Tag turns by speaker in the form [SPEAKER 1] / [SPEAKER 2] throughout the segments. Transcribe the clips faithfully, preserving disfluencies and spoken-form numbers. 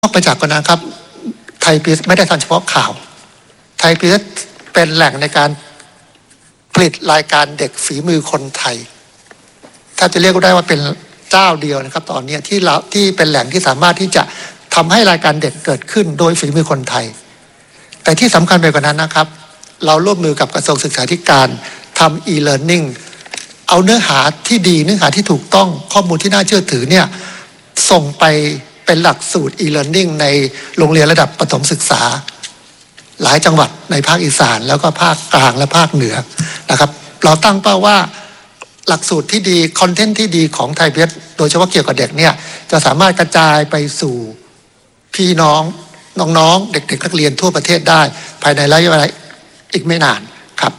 [SPEAKER 1] นอกไปจากนั้นครับไทยพีบีเอสไม่ได้ทำเฉพาะข่าวไทยพีบีเอสเป็นแหล่งในการผลิตรายการเด็กฝีมือคนไทยถ้าจะเรียกได้ว่าเป็นเจ้าเดียวนะครับตอนนี้ที่เราที่เป็นแหล่งที่สามารถที่จะทำให้รายการเด็กเกิดขึ้นโดยฝีมือคนไทยแต่ที่สำคัญไปกว่านั้นนะครับเราร่วมมือกับกระทรวงศึกษาธิการทำ e-learning เอาเนื้อหาที่ดีเนื้อหาที่ถูกต้องข้อมูลที่น่าเชื่อถือเนี่ยส่งไปเป็นหลักสูตร e-learning ในโรงเรียนระดับประถมศึกษาหลายจังหวัดในภาคอีสานแล้วก็ภาคกลางและภาคเหนือนะครับเราตั้งเป้าว่าหลักสูตรที่ดีคอนเทนต์ที่ดีของไทยพีบีเอสโดยเฉพาะเกี่ยวกับเด็กเนี่ยจะสามารถกระจายไปสู่พี่น้องน้องๆเด็กๆนักเรียนทั่วประเทศได้ภายในระยะเวลาอีกไม่นานครับ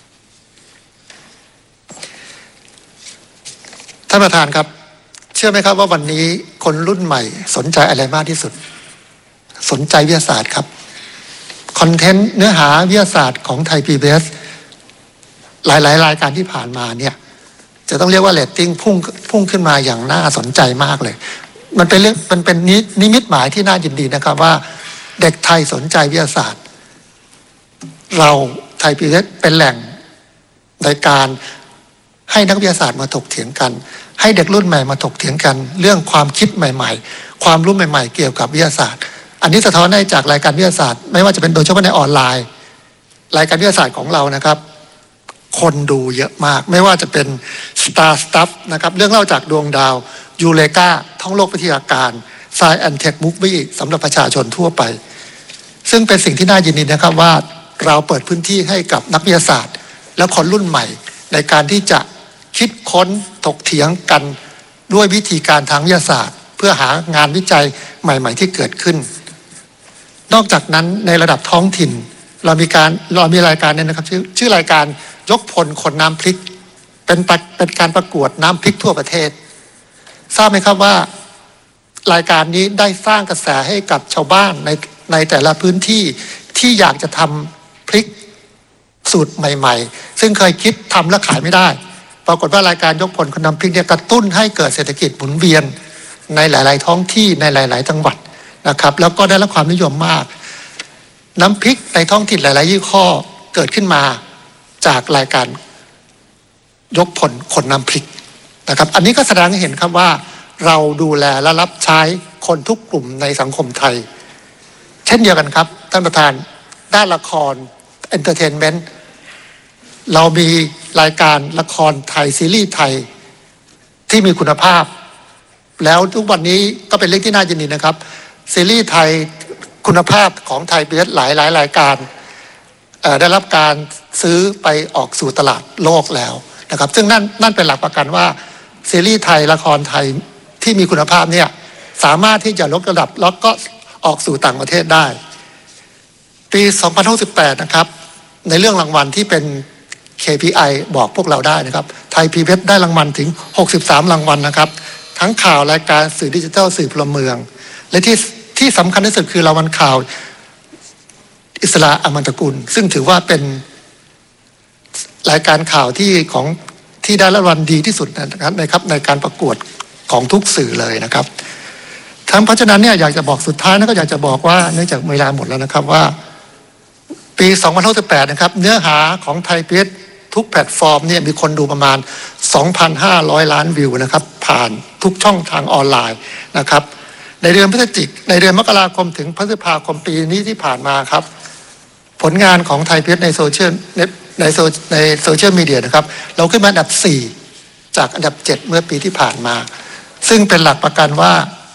[SPEAKER 1] ท่านประธานครับเชื่อไหมครับว่าวันนี้คนรุ่นใหม่สนใจอะไรมากที่สุดสนใจวิทยาศาสตร์ครับคอนเทนต์เนื้อหาวิทยาศาสตร์ของไทย พี บี เอส หลายๆรายการที่ผ่านมาเนี่ยจะต้องเรียกว่าเรตติ้งพุ่งพุ่งขึ้นมาอย่างน่าสนใจมากเลยมันเป็นเรื่องมันเป็นนิมิตหมายที่น่ายินดีนะครับว่าเด็กไทยสนใจวิทยาศาสตร์เราไทย พี บี เอส เป็นแหล่งในการให้นักวิทยาศาสตร์มาถกเถียงกันให้เด็กรุ่นใหม่มาถกเถียงกันเรื่องความคิดใหม่ๆความรู้ใหม่ๆเกี่ยวกับวิทยาศาสตร์อันนี้สะท้อนได้จากรายการวิทยาศาสตร์ไม่ว่าจะเป็นโดยเฉพาะในออนไลน์รายการวิทยาศาสตร์ของเรานะครับคนดูเยอะมากไม่ว่าจะเป็น Star Stuff นะครับเรื่องเล่าจากดวงดาวยูเรกาท่องโลกวิทยาการ Science and Tech Movie สำหรับประชาชนทั่วไปซึ่งเป็นสิ่งที่น่ายินดีนะครับว่าเราเปิดพื้นที่ให้กับนักวิทยาศาสตร์และคนรุ่นใหม่ในการที่จะคิดค้นถกเถียงกันด้วยวิธีการทางวิทยาศาสตร์เพื่อหางานวิจัยใหม่ๆที่เกิดขึ้นนอกจากนั้นในระดับท้องถิ่นเรามีการเรามีรายการเนี่ยนะครับชื่อชื่อรายการยกพลคนน้ำพริกเป็นเป็นการประกวดน้ำพริกทั่วประเทศทราบไหมครับว่ารายการนี้ได้สร้างกระแสให้กับชาวบ้านในในแต่ละพื้นที่ที่อยากจะทำพริกสูตรใหม่ๆซึ่งเคยคิดทำแล้วขายไม่ได้ปรากฏว่ารายการยกพลคนน้ำพริกเนี่ยกระตุ้นให้เกิดเศรษฐกิจหมุนเวียนในหลายๆท้องที่ในหลายๆจังหวัดนะครับแล้วก็ได้รับความนิยมมากน้ำพริกในท้องถิ่นหลายๆยี่ห้อเกิดขึ้นมาจากรายการยกพลคนน้ำพริกนะครับอันนี้ก็แสดงให้เห็นครับว่าเราดูแลและรับใช้คนทุกกลุ่มในสังคมไทยเช่นเดียวกันครับท่านประธานด้านละครเอนเตอร์เทนเมนต์เรามีรายการละครไทยซีรีส์ไทยที่มีคุณภาพแล้วทุกวันนี้ก็เป็นเรื่องที่น่ายินดีนะครับซีรีส์ไทยคุณภาพของไทย พี บี เอส หลายหลายรายการได้รับการซื้อไปออกสู่ตลาดโลกแล้วนะครับซึ่งนั่นนั่นเป็นหลักประกันว่าซีรีส์ไทยละครไทยที่มีคุณภาพเนี่ยสามารถที่จะยกระดับแล้วก็ออกสู่ต่างประเทศได้ปีสองพันหกสิบแปดนะครับในเรื่องรางวัลที่เป็น เค พี ไอ บอกพวกเราได้นะครับไทย พี บี เอส ได้รางวัลถึงหกสิบสามรางวัลนะครับทั้งข่าวรายการสื่อดิจิทัลสื่อพลเมืองและที่ที่สำคัญที่สุดคือรางวัลข่าวอิสระอมตะกุลซึ่งถือว่าเป็นรายการข่าวที่ของที่ได้รางวัลดีที่สุดนะครับในครับในการประกวดของทุกสื่อเลยนะครับทั้งเพราะฉะนั้นเนี่ยอยากจะบอกสุดท้ายนะก็อยากจะบอกว่าเนื่องจากเวลาหมดแล้วนะครับว่าปีสองพันหกสิบแปดนะครับเนื้อหาของไทย พี บี เอส ทุกแพลตฟอร์มเนี่ยมีคนดูประมาณ สองพันห้าร้อย ล้านวิวนะครับผ่านทุกช่องทางออนไลน์นะครับในเดือนพฤศจิกในเดือนมกราคมถึงพฤษภาคมปีนี้ที่ผ่านมาครับผลงานของไทย พี บี เอส ในโซเชียลในในโซในโซเชียลมีเดียนะครับเราขึ้นมาอันดับสี่จากอันดับเจ็ดเมื่อปีที่ผ่านมาซึ่งเป็นหลักประกันว่า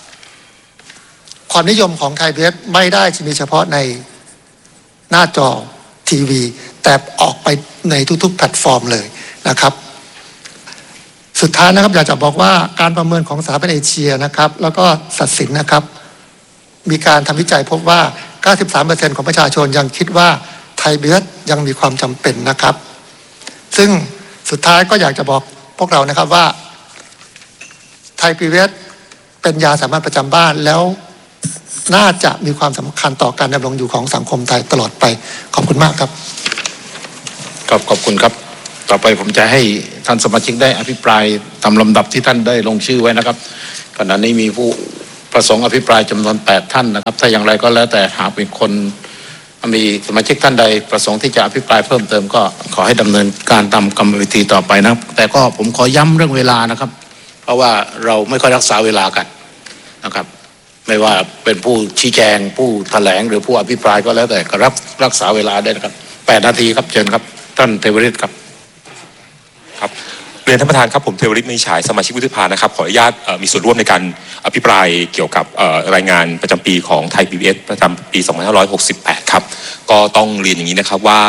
[SPEAKER 1] ความนิยมของไทย พี บี เอส ไม่ได้มีเฉพาะในหน้าจอทีวีแต่ออกไปในทุกๆแพลตฟอร์มเลยนะครับสุดท้ายนะครับอยากจะบอกว่าการประเมินของสถาบันเอเชียนะครับแล้วก็สัตว์สินนะครับมีการทำวิจัยพบว่า เก้าสิบสามเปอร์เซ็นต์ ของประชาชนยังคิดว่าไทย พี บี เอส ยังมีความจำเป็นนะครับซึ่งสุดท้ายก็อยากจะบอกพวกเรานะครับว่าไทย พี บี เอส เป็นยาสามัญประจำบ้านแล้วน่าจะมีความสำคัญต่อการดำรงอยู่ของสังคมไทยตลอดไปขอบคุณมากครับ
[SPEAKER 2] ครับขอบคุณครับต่อไปผมจะให้ท่านสมาชิกได้อภิปรายตามลำดับที่ท่านได้ลงชื่อไว้นะครับขณะนี้มีผู้ประสงค์อภิปรายจำนวนแปดท่านนะครับถ้าอย่างไรก็แล้วแต่หากมีคนมีสมาชิกท่านใดประสงค์ที่จะอภิปรายเพิ่มเติมก็ขอให้ดำเนินการตามกรรมวิธีต่อไปนะครับแต่ก็ผมขอย้ำเรื่องเวลานะครับเพราะว่าเราไม่ค่อยรักษาเวลากันนะครับไม่ว่าเป็นผู้ชี้แจงผู้แถลงหรือผู้อภิปรายก็แล้วแต่ก็รับรักษาเวลาได้นะครับแปดนาทีครับเชิญครับท่านเทวฤทธิ์ครับ
[SPEAKER 3] ครับเรียนท่านประธานครับผมเทวฤทธิ์มีฉายสมาชิกวุฒิสภานะครับขออนุญาตมีส่วนร่วมในการอภิปรายเกี่ยวกับรายงานประจำปีของไทย พี บี เอส ประจำปีสองพันห้าร้อยหกสิบแปดครับก็ต้องเรียนอย่างนี้นะครับว่า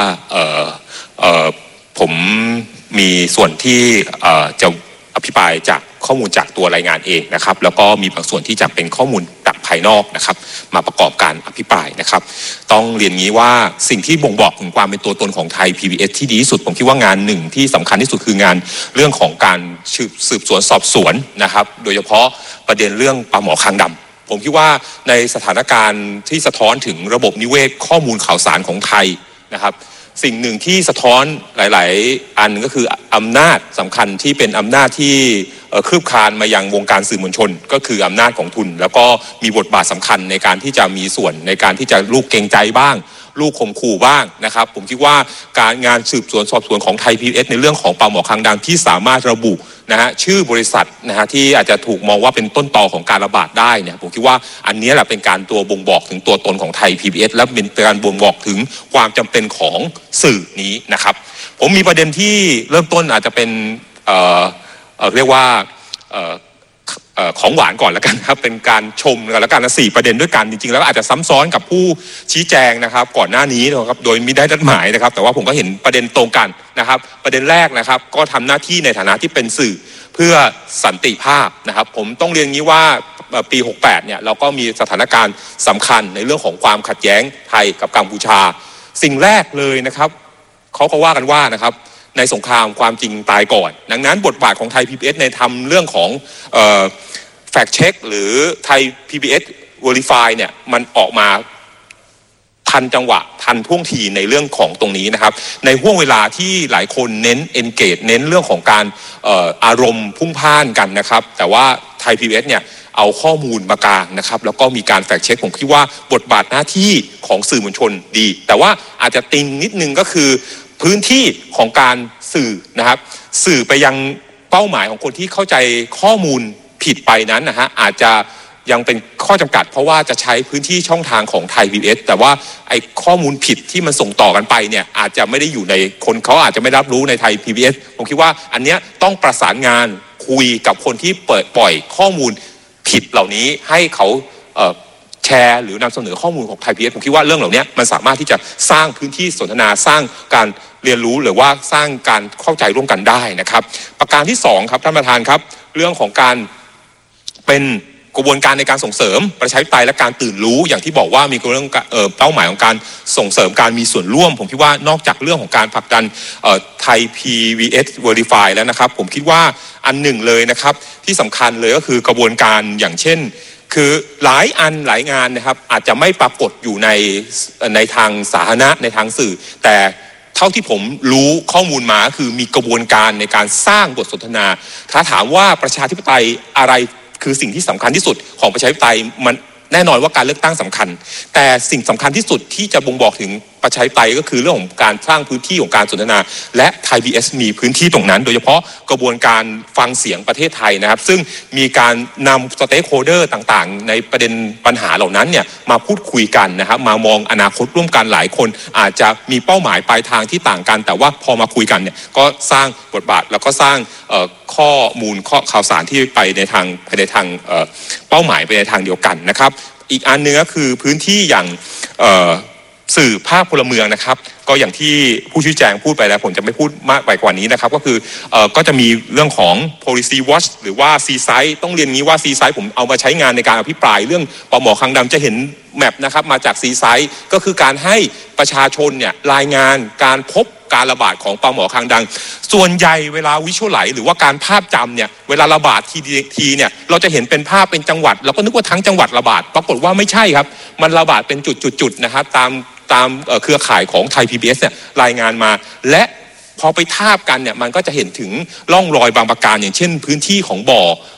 [SPEAKER 3] ผมมีส่วนที่จะอภิปรายจากข้อมูลจากตัวรายงานเองนะครับแล้วก็มีบางส่วนที่จะเป็นข้อมูลจากภายนอกนะครับมาประกอบการอภิปรายนะครับต้องเรียนงี้ว่าสิ่งที่บ่งบอกถึงความเป็นตัวตนของไทย พี บี เอส ที่ดีที่สุดผมคิดว่างานหนึ่งที่สำคัญที่สุดคืองานเรื่องของการสืบสวนสอบสวนนะครับโดยเฉพาะประเด็นเรื่องปลาหมอคางดำผมคิดว่าในสถานการณ์ที่สะท้อนถึงระบบนิเวศข้อมูลข่าวสารของไทยนะครับสิ่งหนึ่งที่สะท้อนหลายๆอันก็คืออำนาจสำคัญที่เป็นอำนาจที่คืบคลานมายังวงการสื่อมวลชนก็คืออำนาจของทุนแล้วก็มีบทบาทสำคัญในการที่จะมีส่วนในการที่จะลูกเกรงใจบ้างลูกข่มขู่บ้างนะครับผมคิดว่าการงานสืบสวนสอบสวนของไทย พี บี เอส ในเรื่องของปลาหมอคางดำที่สามารถระบุนะฮะชื่อบริษัทนะฮะที่อาจจะถูกมองว่าเป็นต้นตอของการระบาดได้เนี่ยผมคิดว่าอันนี้แหละเป็นการตัวบ่งบอกถึงตัวตนของไทย พี บี เอส และเป็นการบ่งบอกถึงความจำเป็นของสื่อนี้นะครับผมมีประเด็นที่เริ่มต้นอาจจะเป็นเอ่อเอ่อเรียกว่าเอ่อของหวานก่อนแล้วกันครับเป็นการชมกันแล้วกันนะสี่ประเด็นด้วยกันจริงๆแล้วอาจจะซ้ำซ้อนกับผู้ชี้แจงนะครับก่อนหน้านี้นะครับโดยไม่ได้นัดหมายนะครับแต่ว่าผมก็เห็นประเด็นตรงกันนะครับประเด็นแรกนะครับก็ทำหน้าที่ในฐานะที่เป็นสื่อเพื่อสันติภาพนะครับผมต้องเรียนงี้ว่าปีหกแปดเนี่ยเราก็มีสถานการณ์สำคัญในเรื่องของความขัดแย้งไทยกับกัมพูชาสิ่งแรกเลยนะครับเขาก็ว่ากันว่านะครับในสงครามความจริงตายก่อนดังนั้นบทบาทของไทย พี บี เอส ในทำเรื่องของเอ่อแฟกเช็คหรือไทย พี บี เอส Verify เนี่ยมันออกมาทันจังหวะทันท่วงทีในเรื่องของตรงนี้นะครับในห่วงเวลาที่หลายคนเน้น engage เน้นเรื่องของการเอ่ออารมณ์พุ่งพ่านกันนะครับแต่ว่าไทย พี บี เอส เนี่ยเอาข้อมูลมากางนะครับแล้วก็มีการแฟกเช็คผมคิดว่าบทบาทหน้าที่ของสื่อมวลชนดีแต่ว่าอาจจะติงนิดนึงก็คือพื้นที่ของการสื่อนะครับสื่อไปยังเป้าหมายของคนที่เข้าใจข้อมูลผิดไปนั้นนะฮะอาจจะยังเป็นข้อจำกัดเพราะว่าจะใช้พื้นที่ช่องทางของไทย พี บี เอส แต่ว่าไอ้ข้อมูลผิดที่มันส่งต่อกันไปเนี่ยอาจจะไม่ได้อยู่ในคนเขาอาจจะไม่รับรู้ในไทย พี บี เอส ผมคิดว่าอันเนี้ยต้องประสานงานคุยกับคนที่เปิดปล่อยข้อมูลผิดเหล่านี้ให้เขาเอ่อแชร์หรือนำเสนอข้อมูลของไทย พี บี เอส ผมคิดว่าเรื่องเหล่านี้มันสามารถที่จะสร้างพื้นที่สนทนาสร้างการเรียนรู้หรือว่าสร้างการเข้าใจร่วมกันได้นะครับประการที่สองครับท่านประธานครับเรื่องของการเป็นกระบวนการในการส่งเสริมประชาธิปไตยและการตื่นรู้อย่างที่บอกว่ามีเรื่องเป้าหมายของการส่งเสริมการมีส่วนร่วมผมคิดว่านอกจากเรื่องของการผลักดันไทย พี บี เอส Verify แล้วนะครับผมคิดว่าอันหนึ่งเลยนะครับที่สำคัญเลยก็คือกระบวนการอย่างเช่นคือหลายอันหลายงานนะครับอาจจะไม่ปรากฏอยู่ในในทางสาธารณะในทางสื่อแต่เท่าที่ผมรู้ข้อมูลมาคือมีกระบวนการในการสร้างบทสนทนาถ้าถามว่าประชาธิปไตยอะไรคือสิ่งที่สำคัญที่สุดของประชาธิปไตยมันแน่นอนว่าการเลือกตั้งสำคัญแต่สิ่งสำคัญที่สุดที่จะบ่งบอกถึงประชาธิปไตยก็คือเรื่องของการสร้างพื้นที่ของการสนทนาและไทย พี บี เอส มีพื้นที่ตรงนั้นโดยเฉพาะกระบวนการฟังเสียงประเทศไทยนะครับซึ่งมีการนำสเต็กโฮลเดอร์ต่างๆในประเด็นปัญหาเหล่านั้นเนี่ยมาพูดคุยกันนะครับมามองอนาคตร่วมกันหลายคนอาจจะมีเป้าหมายปลายทางที่ต่างกันแต่ว่าพอมาคุยกันเนี่ยก็สร้างบทบาทแล้วก็สร้างข้อมูลข้อข่าวสารที่ไปในทางไปในทางเป้าหมายไปในทางเดียวกันนะครับอีกอันนึงก็คือพื้นที่อย่างสื่อภาคพลเมืองนะครับก็อย่างที่ผู้ชี้แจงพูดไปแล้วผมจะไม่พูดมากไปกว่านี้นะครับก็คือเอ่อก็จะมีเรื่องของ policy watch หรือว่า C-Site ต้องเรียนงี้ว่า C-Site ผมเอามาใช้งานในการอภิปรายเรื่องปลาหมอคางดำจะเห็นแมปนะครับมาจาก C-Site ก็คือการให้ประชาชนเนี่ยรายงานการพบการระบาดของปลาหมอคางดำส่วนใหญ่เวลาวิชวลไลซ์หรือว่าการภาพจำเนี่ยเวลาระบาดทีทีเนี่ยเราจะเห็นเป็นภาพเป็นจังหวัดเราก็นึกว่าทั้งจังหวัดระบาดปรากฏว่าไม่ใช่ครับมันระบาดเป็นจุดๆๆนะครับตามตามเครือข่ายของไทย พี บี เอส เนี่ยรายงานมาและพอไปทาบกันเนี่ยมันก็จะเห็นถึงร่องรอยบางประการอย่างเช่นพื้นที่ของบ่อ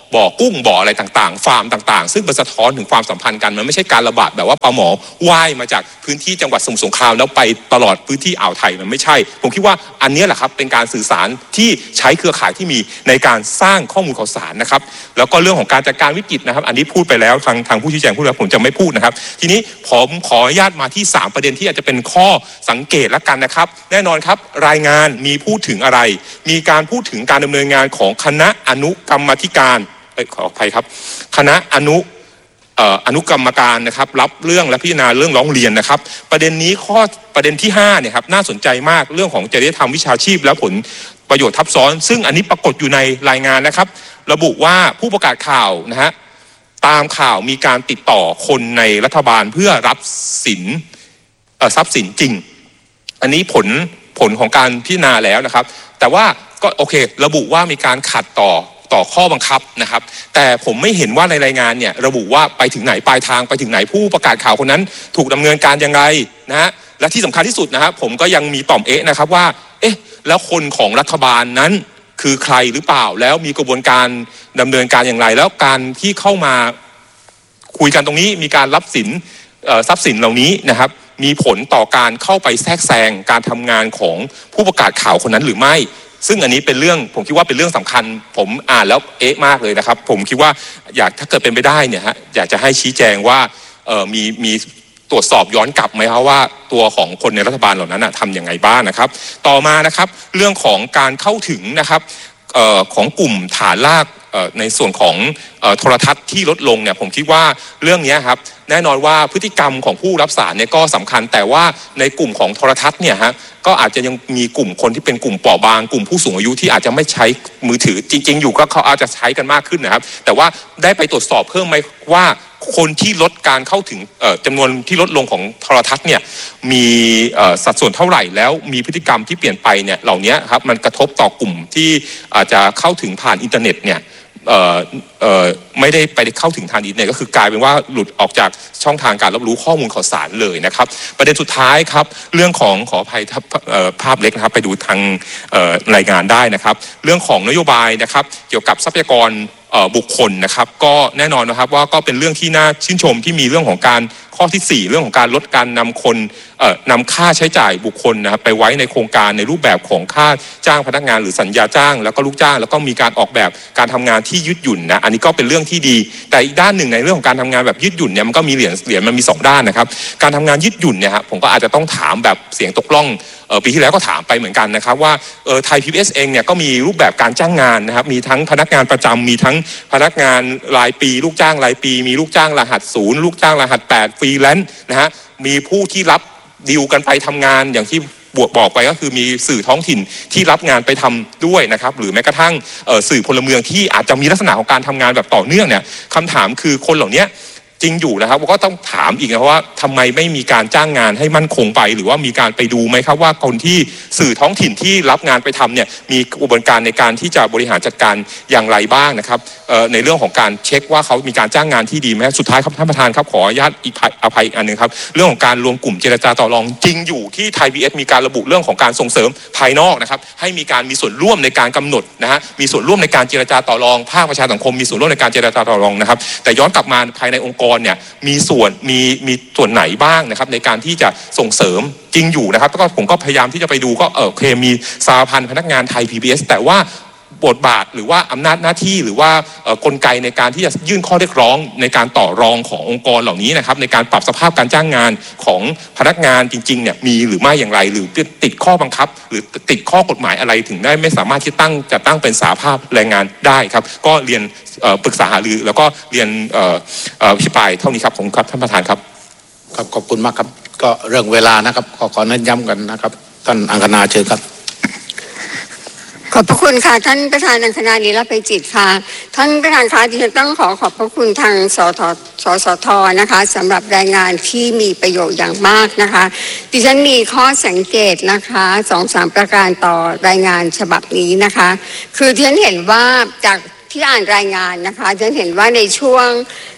[SPEAKER 3] บ่อกุ้งบ่ออะไรต่างๆฟาร์มต่างๆซึ่งมันสะท้อนถึงความสัมพันธ์กันมันไม่ใช่การระบาดแบบว่าปลาหมอว่ายมาจากพื้นที่จังหวัดสมุทรสงครามแล้วไปตลอดพื้นที่อ่าวไทยมันไม่ใช่ผมคิดว่าอันนี้แหละครับเป็นการสื่อสารที่ใช้เครือข่ายที่มีในการสร้างข้อมูลข่าวสารนะครับแล้วก็เรื่องของการจัดการวิกฤตนะครับอันนี้พูดไปแล้วทางทางผู้ชี้แจงพูดแล้วผมจะไม่พูดนะครับทีนี้ผมขออนุญาตมาที่สามประเด็นที่อาจจะเป็นข้อสังเกตละกันนะครับแน่นอนครับรายงานมีพูดถึงอะไรมีการพูดถึงการดำเนินงานของคณะอนุกรรมาธิการเอ้ยขออภัยครับคณะอนุเอ่ออนุกรรมการนะครับรับเรื่องและพิจารณาเรื่องร้องเรียนนะครับประเด็นนี้ข้อประเด็นที่ห้าเนี่ยครับน่าสนใจมากเรื่องของจริยธรรมวิชาชีพและผลประโยชน์ทับซ้อนซึ่งอันนี้ปรากฏอยู่ในรายงานนะครับระบุว่าผู้ประกาศข่าวนะฮะตามข่าวมีการติดต่อคนในรัฐบาลเพื่อรับสินเอ่อทรัพย์สินจริงอันนี้ผลผลของการพิจารณาแล้วนะครับแต่ว่าก็โอเคระบุว่ามีการขัดต่อต่อข้อบังคับนะครับแต่ผมไม่เห็นว่าในรายงานเนี่ยระบุว่าไปถึงไหนปลายทางไปถึงไหนผู้ประกาศข่าวคนนั้นถูกดำเนินการยังไงนะฮะและที่สำคัญที่สุดนะครับผมก็ยังมีต่อมเอ๊ะนะครับว่าเอ๊ะแล้วคนของรัฐบาลนั้นคือใครหรือเปล่าแล้วมีกระบวนการดำเนินการอย่างไรแล้วการที่เข้ามาคุยกันตรงนี้มีการรับสินทรัพย์สินเหล่านี้นะครับมีผลต่อการเข้าไปแทรกแซงการทำงานของผู้ประกาศข่าวคนนั้นหรือไม่ซึ่งอันนี้เป็นเรื่องผมคิดว่าเป็นเรื่องสำคัญผมอ่านแล้วเอ๊ะมากเลยนะครับผมคิดว่าอยากถ้าเกิดเป็นไปได้เนี่ยฮะอยากจะให้ชี้แจงว่าเอ่อมีมีตรวจสอบย้อนกลับไหมครับว่าตัวของคนในรัฐบาลเหล่านั้นทำอย่างไรบ้างนะครับต่อมานะครับเรื่องของการเข้าถึงนะครับเอ่อของกลุ่มฐานรากในส่วนของโทรทัศน์ที่ลดลงเนี่ยผมคิดว่าเรื่องนี้ครับแน่นอนว่าพฤติกรรมของผู้รับสารเนี่ยก็สำคัญแต่ว่าในกลุ่มของโทรทัศน์เนี่ยฮะก็อาจจะยังมีกลุ่มคนที่เป็นกลุ่มเปราะบางกลุ่มผู้สูงอายุที่อาจจะไม่ใช้มือถือจริงๆอยู่ก็เขาอาจจะใช้กันมากขึ้นนะครับแต่ว่าได้ไปตรวจสอบเพิ่มไหมว่าคนที่ลดการเข้าถึงจำนวนที่ลดลงของโทรทัศน์เนี่ยมีสัดส่วนเท่าไหร่แล้วมีพฤติกรรมที่เปลี่ยนไปเนี่ยเหล่านี้ครับมันกระทบต่อกลุ่มที่อาจจะเข้าถึงผ่านอินเทอร์เน็ตเนี่ยเอ่อเอ่อไม่ได้ไปเข้าถึงทางอินเทอร์เน็ตก็คือกลายเป็นว่าหลุดออกจากช่องทางการรับรู้ข้อมูลข่าวสารเลยนะครับประเด็นสุดท้ายครับเรื่องของขออภัยภาพเล็กนะครับไปดูทางรายงานได้นะครับเรื่องของนโยบายนะครับเกี่ยวกับทรัพยากรบุคคลนะครับก็แน่นอนนะครับว่าก็เป็นเรื่องที่น่าชื่นชมที่มีเรื่องของการข้อที่สี่เรื่องของการลดการนำคนเอ่อนำค่าใช้จ่ายบุคคลนะครับไปไว้ในโครงการในรูปแบบของค่าจ้างพนักงานหรือสัญญาจ้างแล้วก็ลูกจ้างแล้วก็มีการออกแบบการทำงานที่ยืดหยุ่นนะอันนี้ก็เป็นเรื่องที่ดีแต่อีกด้านหนึ่งในเรื่องของการทำงานแบบยืดหยุ่นเนี่ยมันก็มีเหรียญเหรียญมันมีสองด้านนะครับการทำงานยืดหยุ่นเนี่ยครับผมก็อาจจะต้องถามแบบเสียงตกล่องปีที่แล้วก็ถามไปเหมือนกันนะครับว่าไทย พี บี เอส เองเนี่ยก็มีรูปแบบการจ้างงานนะครับมีทั้งพนักงานประจำมีทั้งพนักงานรายปีลูกจ้างรายปีมีลูกจ้างรหัสศูนย์ลูกจ้างรหัสแปดฟรีแลนซ์นะฮะมีผู้ที่รับดีลกันไปทำงานอย่างที่บวกบอกไปก็คือมีสื่อท้องถิ่นที่รับงานไปทำด้วยนะครับหรือแม้กระทั่งสื่อพลเมืองที่อาจจะมีลักษณะของการทำงานแบบต่อเนื่องเนี่ยคำถามคือคนเหล่านี้จริงอยู่นะครับก็ต้องถามอีกนะว่าทำไมไม่มีการจ้างงานให้มั่นคงไปหรือว่ามีการไปดูไหมครับว่าคนที่สื่อท้องถิ่นที่รับงานไปทำเนี่ยมีกระบวนการในการที่จะบริหารจัดการอย่างไรบ้างนะครับในเรื่องของการเช็คว่าเขามีการจ้างงานที่ดีไหมสุดท้ายครับท่านประธานครับขออนุญาตอีกอภัยอีกอันหนึ่งครับเรื่องของการรวมกลุ่มเจรจาต่อรองจริงอยู่ที่ไทย พี บี เอส มีการระบุเรื่องของการส่งเสริมภายนอกนะครับให้มีการมีส่วนร่วมในการกำหนดนะฮะมีส่วนร่วมในการเจรจาต่อรองภาคประชาสังคมมีส่วนร่วมในการเจรจาต่อรองนะครับแต่ย้อนกลับมาภายในองค์กรเนี่ยมีส่วนมีมีส่วนไหนบ้างนะครับในการที่จะส่งเสริมจริงอยู่นะครับแล้วก็ผมก็พยายามที่จะไปดูก็เออเคมีสหพันธ์พนักงานไทย พี บี เอส แต่ว่าบทบาทหรือว่าอำนาจหน้าที่หรือว่ากลไกในการที่จะยื่นข้อเรียกร้องในการต่อรองขององค์กรเหล่านี้นะครับในการปรับสภาพการจ้างงานของพนักงานจริงๆเนี่ยมีหรือไม่อย่างไรหรือติดข้อบังคับหรือติดข้อกฎหมายอะไรถึงได้ไม่สามารถที่ตั้งจะตั้งเป็นสหภาพแรงงานได้ครับก็เรียนปรึกษาหารือแล้วก็เรียนอภิปรายเท่านี้ครับผมครับท่านประธานครับ
[SPEAKER 2] ครับขอบคุณมากครับก็เรื่องเวลานะครับขอขอเน้นย้ำกันนะครับท่านอังคณาเชิญครับ
[SPEAKER 4] ขอบพระคุณค่ะท่านประธานอังคณา ลีลาภัยจิตค่ะท่านประธานคะดิฉันต้องขอขอบพระคุณทางสทสสทนะคะสำหรับรายงานที่มีประโยชน์อย่างมากนะคะดิฉันมีข้อสังเกตนะคะสองสามประการต่อรายงานฉบับนี้นะคะคือดิฉันเห็นว่าจากที่อ่านรายงานนะคะดิฉันเห็นว่าในช่วง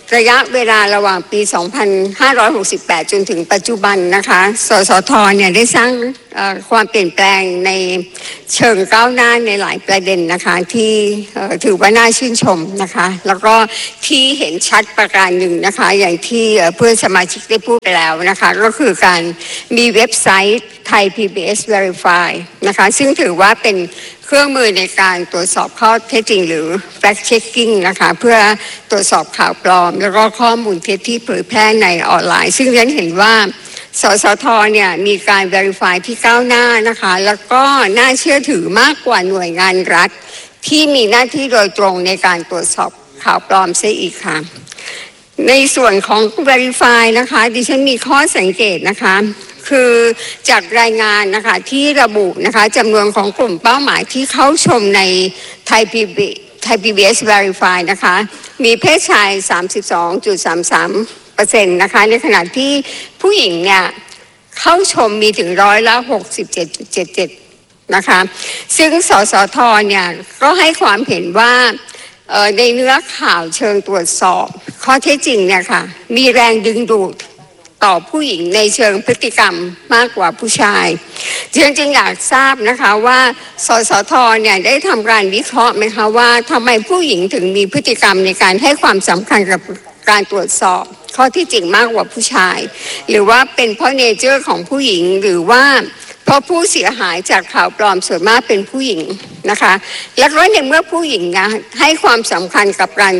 [SPEAKER 4] ระยะเวลาระหว่างปี สองพันห้าร้อยหกสิบแปด จนถึงปัจจุบันนะคะสสท.เนี่ยได้สร้างความเปลี่ยนแปลงในเชิงก้าวหน้าในหลายประเด็นนะคะที่ถือว่าน่าชื่นชมนะคะแล้วก็ที่เห็นชัดประการหนึ่งนะคะอย่างที่เพื่อนสมาชิกได้พูดไปแล้วนะคะก็คือการมีเว็บไซต์ไทย พี บี เอส Verify นะคะซึ่งถือว่าเป็นเครื่องมือในการตรวจสอบข้อเท็จจริงหรือ fact checking นะคะเพื่อตรวจสอบข่าวปลอมแล้วก็ข้อมูลเท็จที่เผยแพร่ในออนไลน์ซึ่งฉันเห็นว่าสสท.เนี่ยมีการ verify ที่ก้าวหน้านะคะแล้วก็น่าเชื่อถือมากกว่าหน่วยงานรัฐที่มีหน้าที่โดยตรงในการตรวจสอบข่าวปลอมเสียอีกค่ะในส่วนของ verify นะคะดิฉันมีข้อสังเกตนะคะคือจากรายงานนะคะที่ระบุนะคะจำนวนของกลุ่มเป้าหมายที่เข้าชมในไทย พี บี ไทย พี บี เอส Verify นะคะมีเพศชาย สามสิบสองจุดสามสามเปอร์เซ็นต์ นะคะในขณะที่ผู้หญิงเนี่ยเข้าชมมีถึงร้อยละ หกสิบเจ็ดจุดเจ็ดเจ็ด นะคะซึ่งสสท.เนี่ยก็ให้ความเห็นว่าในเนื้อข่าวเชิงตรวจสอบข้อเท็จจริงเนี่ยค่ะมีแรงดึงดูดต่อผู้หญิงในเชิงพฤติกรรมมากกว่าผู้ชายจริงๆอยากทราบนะคะว่าสสท.เนี่ยได้ทำการวิเคราะห์ไหมคะว่าทำไมผู้หญิงถึงมีพฤติกรรมในการให้ความสำคัญกับการตรวจสอบข้อที่จริงมากกว่าผู้ชายหรือว่าเป็นเพราะเนเจอร์ของผู้หญิงหรือว่าเพราะผู้เสียหายจากข่าวปลอมส่วนมากเป็นผู้หญิงนะคะแล้วก็ในเมื่อผู้หญิงนะให้ความสำคัญกับการ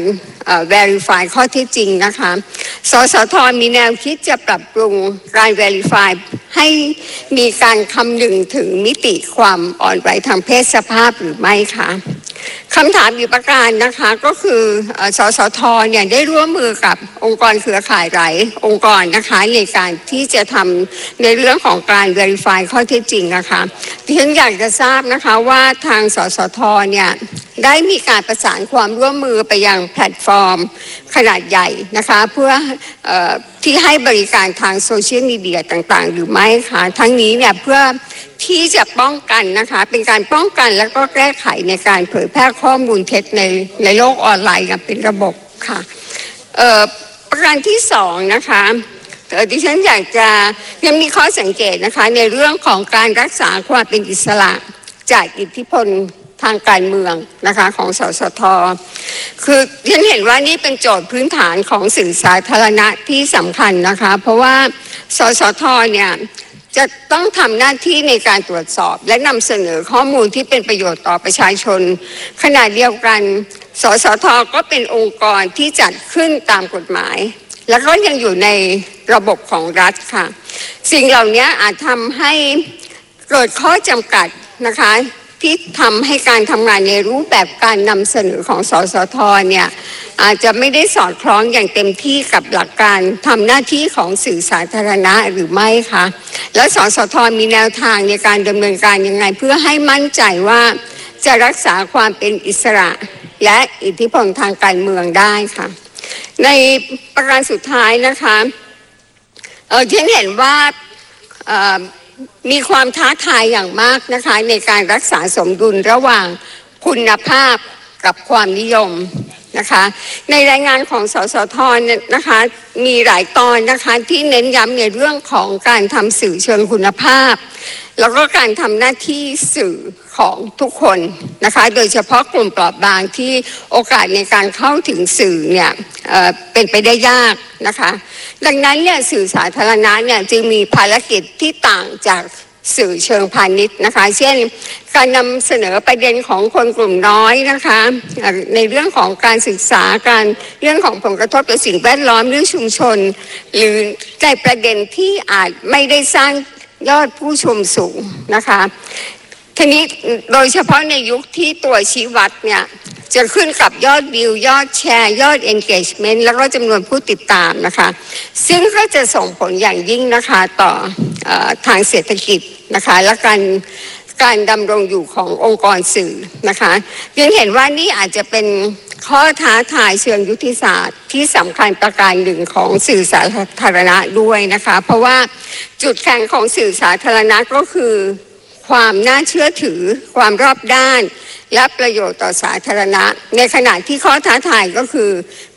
[SPEAKER 4] verify ข้อเท็จจริงนะคะสสท.มีแนวคิดจะปรับปรุงการ verify ให้มีการคำนึงถึงมิติความอ่อนไหวทางเพศสภาพหรือไม่คะคำถามอีกประการนะคะก็คือสสท.เนี่ยได้ร่วมมือกับองค์กรเครือข่ายหลายองค์กรนะคะในการที่จะทำในเรื่องของการ verify ข้อเท็จจริงนะคะดิฉันอยากจะทราบนะคะว่าทางสสท.เนี่ยได้มีการประสานความร่วมมือไปยังแพลตฟอร์มขนาดใหญ่นะคะเพื่อเอ่อที่ให้บริการทางโซเชียลมีเดียต่างๆหรือไม่คะทั้งนี้เนี่ยเพื่อที่จะป้องกันนะคะเป็นการป้องกันแล้วก็แก้ไขในการเผยแพร่ข้อมูลเท็จในในโลกออนไลน์กันเป็นระบบค่ะเอ่อประการที่สองนะคะดิฉันอยากจะยังมีข้อสังเกตนะคะในเรื่องของการรักษาความเป็นอิสระจากอิทธิพลทางการเมืองนะคะของสสท.คือฉันเห็นว่านี่เป็นโจทย์พื้นฐานของสื่อสาธารณะที่สำคัญนะคะเพราะว่าสสท.เนี่ยจะต้องทำหน้าที่ในการตรวจสอบและนำเสนอข้อมูลที่เป็นประโยชน์ต่อประชาชนขณะเดียวกันสสท.ก็เป็นองค์กรที่จัดขึ้นตามกฎหมายแล้วก็ยังอยู่ในระบบของรัฐค่ะสิ่งเหล่านี้อาจทำให้เกิดข้อจำกัดนะคะที่ทำให้การทำงานในรูปแบบการนำเสนอของสสท.เนี่ยอาจจะไม่ได้สอดคล้องอย่างเต็มที่กับหลักการทำหน้าที่ของสื่อสาธารณะหรือไม่คะแล้วสสท.มีแนวทางในการดำเนินการยังไงเพื่อให้มั่นใจว่าจะรักษาความเป็นอิสระและอิทธิพลทางการเมืองได้ค่ะในประการสุดท้ายนะคะเออฉันเห็นว่าเอ่อมีความท้าทายอย่างมากนะคะในการรักษาสมดุลระหว่างคุณภาพกับความนิยมนะคะในรายงานของสสท.นะคะมีหลายตอนนะคะที่เน้นย้ำในเรื่องของการทำสื่อเชิงคุณภาพแล้วก็การทำหน้าที่สื่อของทุกคนนะคะโดยเฉพาะกลุ่มเปราะบางที่โอกาสในการเข้าถึงสื่อเนี่ยเอ่อเป็นไปได้ยากนะคะดังนั้นเนี่ยสื่อสาธารณะเนี่ยจึงมีภารกิจที่ต่างจากสื่อเชิงพาณิชย์นะคะเช่นการนำเสนอประเด็นของคนกลุ่มน้อยนะคะในเรื่องของการศึกษาการเรื่องของผลกระทบต่อสิ่งแวดล้อมเรื่องชุมชนหรือในประเด็นที่อาจไม่ได้สร้างยอดผู้ชมสูงนะคะทีนี้โดยเฉพาะในยุคที่ตัวชี้วัดเนี่ยจะขึ้นกับยอดวิวยอดแชร์ยอด engagement แล้วก็จำนวนผู้ติดตามนะคะซึ่งก็จะส่งผลอย่างยิ่งนะคะต่อเอ่อทางเศรษฐกิจนะคะและการการดำรงอยู่ขององค์กรสื่อนะคะยังเห็นว่านี่อาจจะเป็นข้อท้าทายเชิงยุทธศาสตร์ที่สำคัญประการหนึ่งของสื่อสาธารณะด้วยนะคะเพราะว่าจุดแข็งของสื่อสาธารณะก็คือความน่าเชื่อถือความรอบด้านและประโยชน์ต่อสาธารณะในขณะที่ข้อท้าทายก็คือ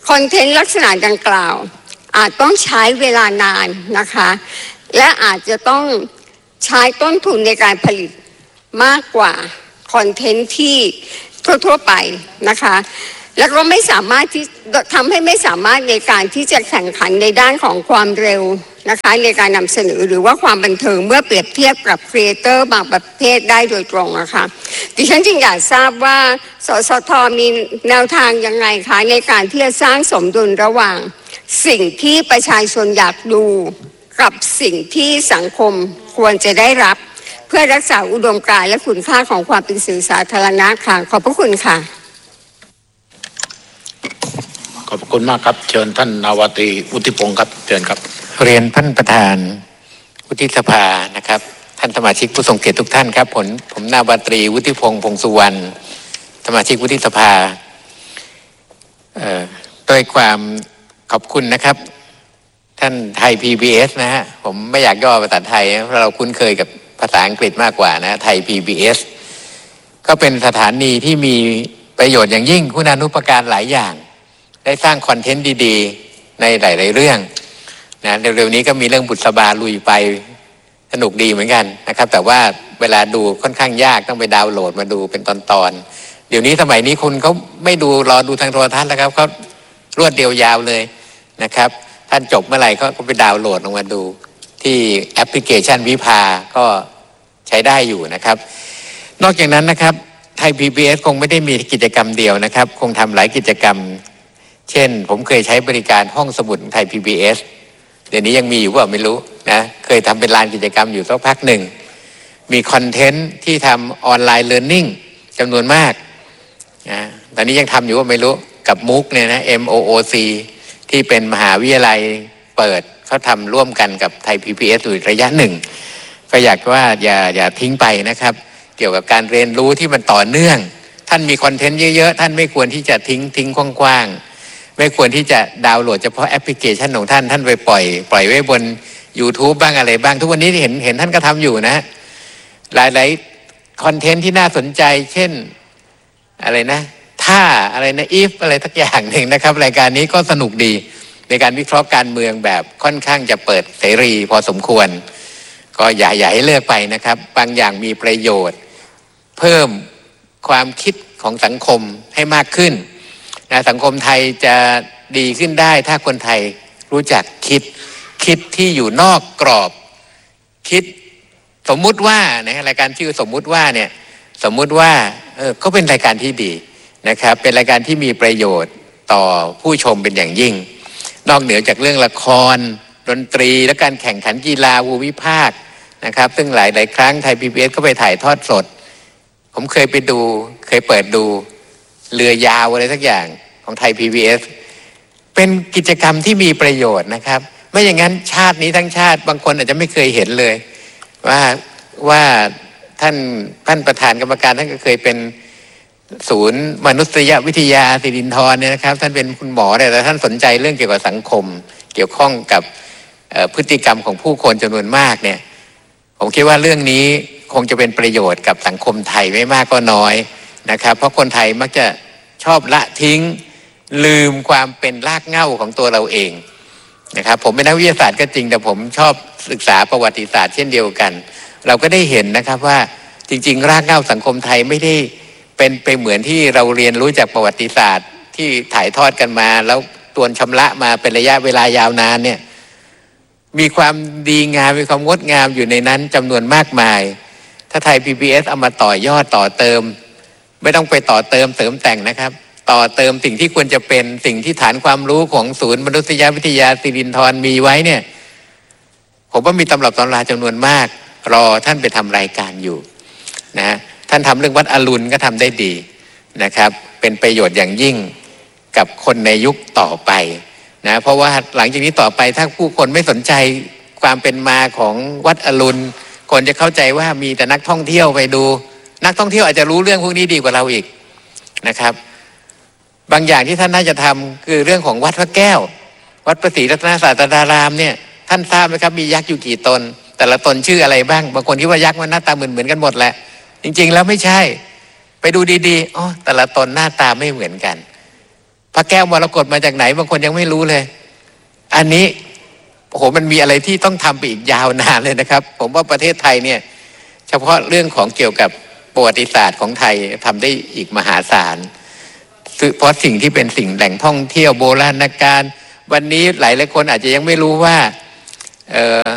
[SPEAKER 4] คอนเทนต์ลักษณะดังกล่าวอาจต้องใช้เวลานานนะคะและอาจจะต้องใช้ต้นทุนในการผลิตมากกว่าคอนเทนต์ที่ทั่วๆไปนะคะแล้วก็ไม่สามารถที่ทำให้ไม่สามารถในการที่จะแข่งขันในด้านของความเร็วนะคะในการนำเสนอหรือว่าความบันเทิงเมื่อเปรียบเทียบกับครีเอเตอร์บางประเภทได้โดยตรงนะคะดิฉันจึงอยากทราบว่าสสทมีแนวทางยังไงคะในการที่จะสร้างสมดุลระหว่างสิ่งที่ประชาชนอยากดูกับสิ่งที่สังคมควรจะได้รับเพื่อรักษาอุดมการณ์และคุณค่าของความเป็นสื่อสาธารณะค่ะขอบพระคุณค่ะ
[SPEAKER 2] ขอบคุณมากครับเชิญท่านนาวาตรีวุฒิพงศ์ครับเชิญครับ
[SPEAKER 5] เรียนท่านประธานวุฒิสภานะครับท่านสมาชิกผู้ทรงเกียรติทุกท่านครับผมผมนาวาตรีวุฒิพงศ์พงษ์สุวรรณสมาชิกวุฒิสภาเอ่อด้วยความขอบคุณนะครับท่านไทย พี บี เอส นะฮะผมไม่อยากย่อภาษาไทยเพราะเราคุ้นเคยกับภาษาอังกฤษมากกว่านะไทย พี บี เอส ก็เป็นสถานีที่มีประโยชน์อย่างยิ่งคุณานุปการหลายอย่างได้สร้างคอนเทนต์ดีๆในหลายๆเรื่องนะเร็วๆนี้ก็มีเรื่องบุษบาลุยไปสนุกดีเหมือนกันนะครับแต่ว่าเวลาดูค่อนข้างยากต้องไปดาวน์โหลดมาดูเป็นตอนๆเดี๋ยวนี้สมัยนี้คุณเขาไม่ดูรอดูทางโทรทัศน์แล้วครับเขารวดเดียวยาวเลยนะครับท่านจบเมื่อไหร่ก็ไปดาวน์โหลดลงมาดูที่แอปพลิเคชันวิภาก็ใช้ได้อยู่นะครับนอกจากนั้นนะครับไทย พี บี เอส คงไม่ได้มีกิจกรรมเดียวนะครับคงทำหลายกิจกรรมเช่นผมเคยใช้บริการห้องสมุดไทย พี บี เอส เดี๋ยวนี้ยังมีอยู่ว่าไม่รู้นะเคยทำเป็นลานกิจกรรมอยู่สักพักหนึ่งมีคอนเทนต์ที่ทำออนไลน์เลิร์นนิ่งจำนวนมากนะตอนนี้ยังทำอยู่ว่าไม่รู้กับมุกเนี่ยนะ เอ็ม โอ โอ ซี ที่เป็นมหาวิทยาลัยเปิดเขาทำร่วมกันกับไทย พี บี เอส อยู่ระยะหนึ่งก็อยากว่าอย่าอย่าทิ้งไปนะครับเกี่ยวกับการเรียนรู้ที่มันต่อเนื่องท่านมีคอนเทนต์เยอะๆท่านไม่ควรที่จะทิ้งทิ้งกว้างๆไม่ควรที่จะดาวน์โหลดเฉพาะแอปพลิเคชันของท่านท่านไปปล่อยปล่อยไว้บน YouTube บ้างอะไรบ้างทุกวันนี้เห็นเห็นท่านก็ทำอยู่นะหลายๆคอนเทนต์ที่น่าสนใจเช่นอะไรนะถ้าอะไรนะ if อะไรทักอย่างหนึ่งนะครับรายการนี้ก็สนุกดีในการวิเคราะห์การเมืองแบบค่อนข้างจะเปิดเสรีพอสมควรก็อย่าอย่าให้เลือกไปนะครับบางอย่างมีประโยชน์เพิ่มความคิดของสังคมให้มากขึ้นนะสังคมไทยจะดีขึ้นได้ถ้าคนไทยรู้จักคิดคิดที่อยู่นอกกรอบคิดสมมุติว่านะรายการชื่อสมมุติว่าเนี่ยสมมุติว่าเออก็เป็นรายการที่ดีนะครับเป็นรายการที่มีประโยชน์ต่อผู้ชมเป็นอย่างยิ่งนอกเหนือจากเรื่องละครดนตรีและการแข่งขันกีฬาภูมิภาคนะครับซึ่งหลายหลายครั้งไทย พี บี เอส ก็ไปถ่ายทอดสดผมเคยไปดูเคยเปิดดูเรือยาวอะไรสักอย่างของไทย พี บี เอส เป็นกิจกรรมที่มีประโยชน์นะครับไม่อย่างนั้นชาตินี้ทั้งชาติบางคนอาจจะไม่เคยเห็นเลยว่าว่าท่านท่านประธานกรรมการท่านก็เคยเป็นศูนย์มนุษยวิทยาสิรินธรเนี่ยนะครับท่านเป็นคุณหมอแต่ท่านสนใจเรื่องเกี่ยวกับสังคมเกี่ยวข้องกับพฤติกรรมของผู้คนจำนวนมากเนี่ยผมคิดว่าเรื่องนี้คงจะเป็นประโยชน์กับสังคมไทยไม่มากก็น้อยนะครับเพราะคนไทยมักจะชอบละทิ้งลืมความเป็นรากเหง้าของตัวเราเองนะครับผมเป็นนักวิทยาศาสตร์ก็จริงแต่ผมชอบศึกษาประวัติศาสตร์เช่นเดียวกันเราก็ได้เห็นนะครับว่าจริงๆรากเหง้าสังคมไทยไม่ได้เป็นไปเหมือนที่เราเรียนรู้จากประวัติศาสตร์ที่ถ่ายทอดกันมาแล้วตวนชำระมาเป็นระยะเวลายาวนานเนี่ยมีความดีงามมีความงดงามอยู่ในนั้นจำนวนมากมายถ้าไทย พี บี เอส เอามาต่อยอดต่อเติมไม่ต้องไปต่อเติมเสริมแต่งนะครับต่อเติมสิ่งที่ควรจะเป็นสิ่งที่ฐานความรู้ของศูนย์มนุษยวิทยาสิรินธรมีไว้เนี่ยผมว่ามีตำรับตำราจำนวนมากรอท่านไปทำรายการอยู่นะท่านทำเรื่องวัดอรุณก็ทำได้ดีนะครับเป็นประโยชน์อย่างยิ่งกับคนในยุคต่อไปนะเพราะว่าหลังจากนี้ต่อไปถ้าผู้คนไม่สนใจความเป็นมาของวัดอรุณคนจะเข้าใจว่ามีแต่นักท่องเที่ยวไปดูนักท่องเที่ยวอาจจะรู้เรื่องพวกนี้ดีกว่าเราอีกนะครับบางอย่างที่ท่านน่าจะทำคือเรื่องของวัดพระแก้ววัดพระศรีรัตนศาสดารามเนี่ยท่านทราบไหมครับมียักษ์อยู่กี่ตนแต่ละตนชื่ออะไรบ้างบางคนคิดว่ายักษ์มันหน้าตาเหมือนเหมือนกันหมดแหละจริงๆแล้วไม่ใช่ไปดูดีๆอ๋อแต่ละตนหน้าตาไม่เหมือนกันพระแก้วมรกตมาจากไหนบางคนยังไม่รู้เลยอันนี้โอ้โหมันมีอะไรที่ต้องทำไปอีกยาวนานเลยนะครับผมว่าประเทศไทยเนี่ยเฉพาะเรื่องของเกี่ยวกับประวัติศาสตร์ของไทยทำได้อีกมหาศาลเพราะสิ่งที่เป็นสิ่งแหล่งท่องเที่ยวโบราณกาลวันนี้หลายหลายคนอาจจะยังไม่รู้ว่าเอ่อ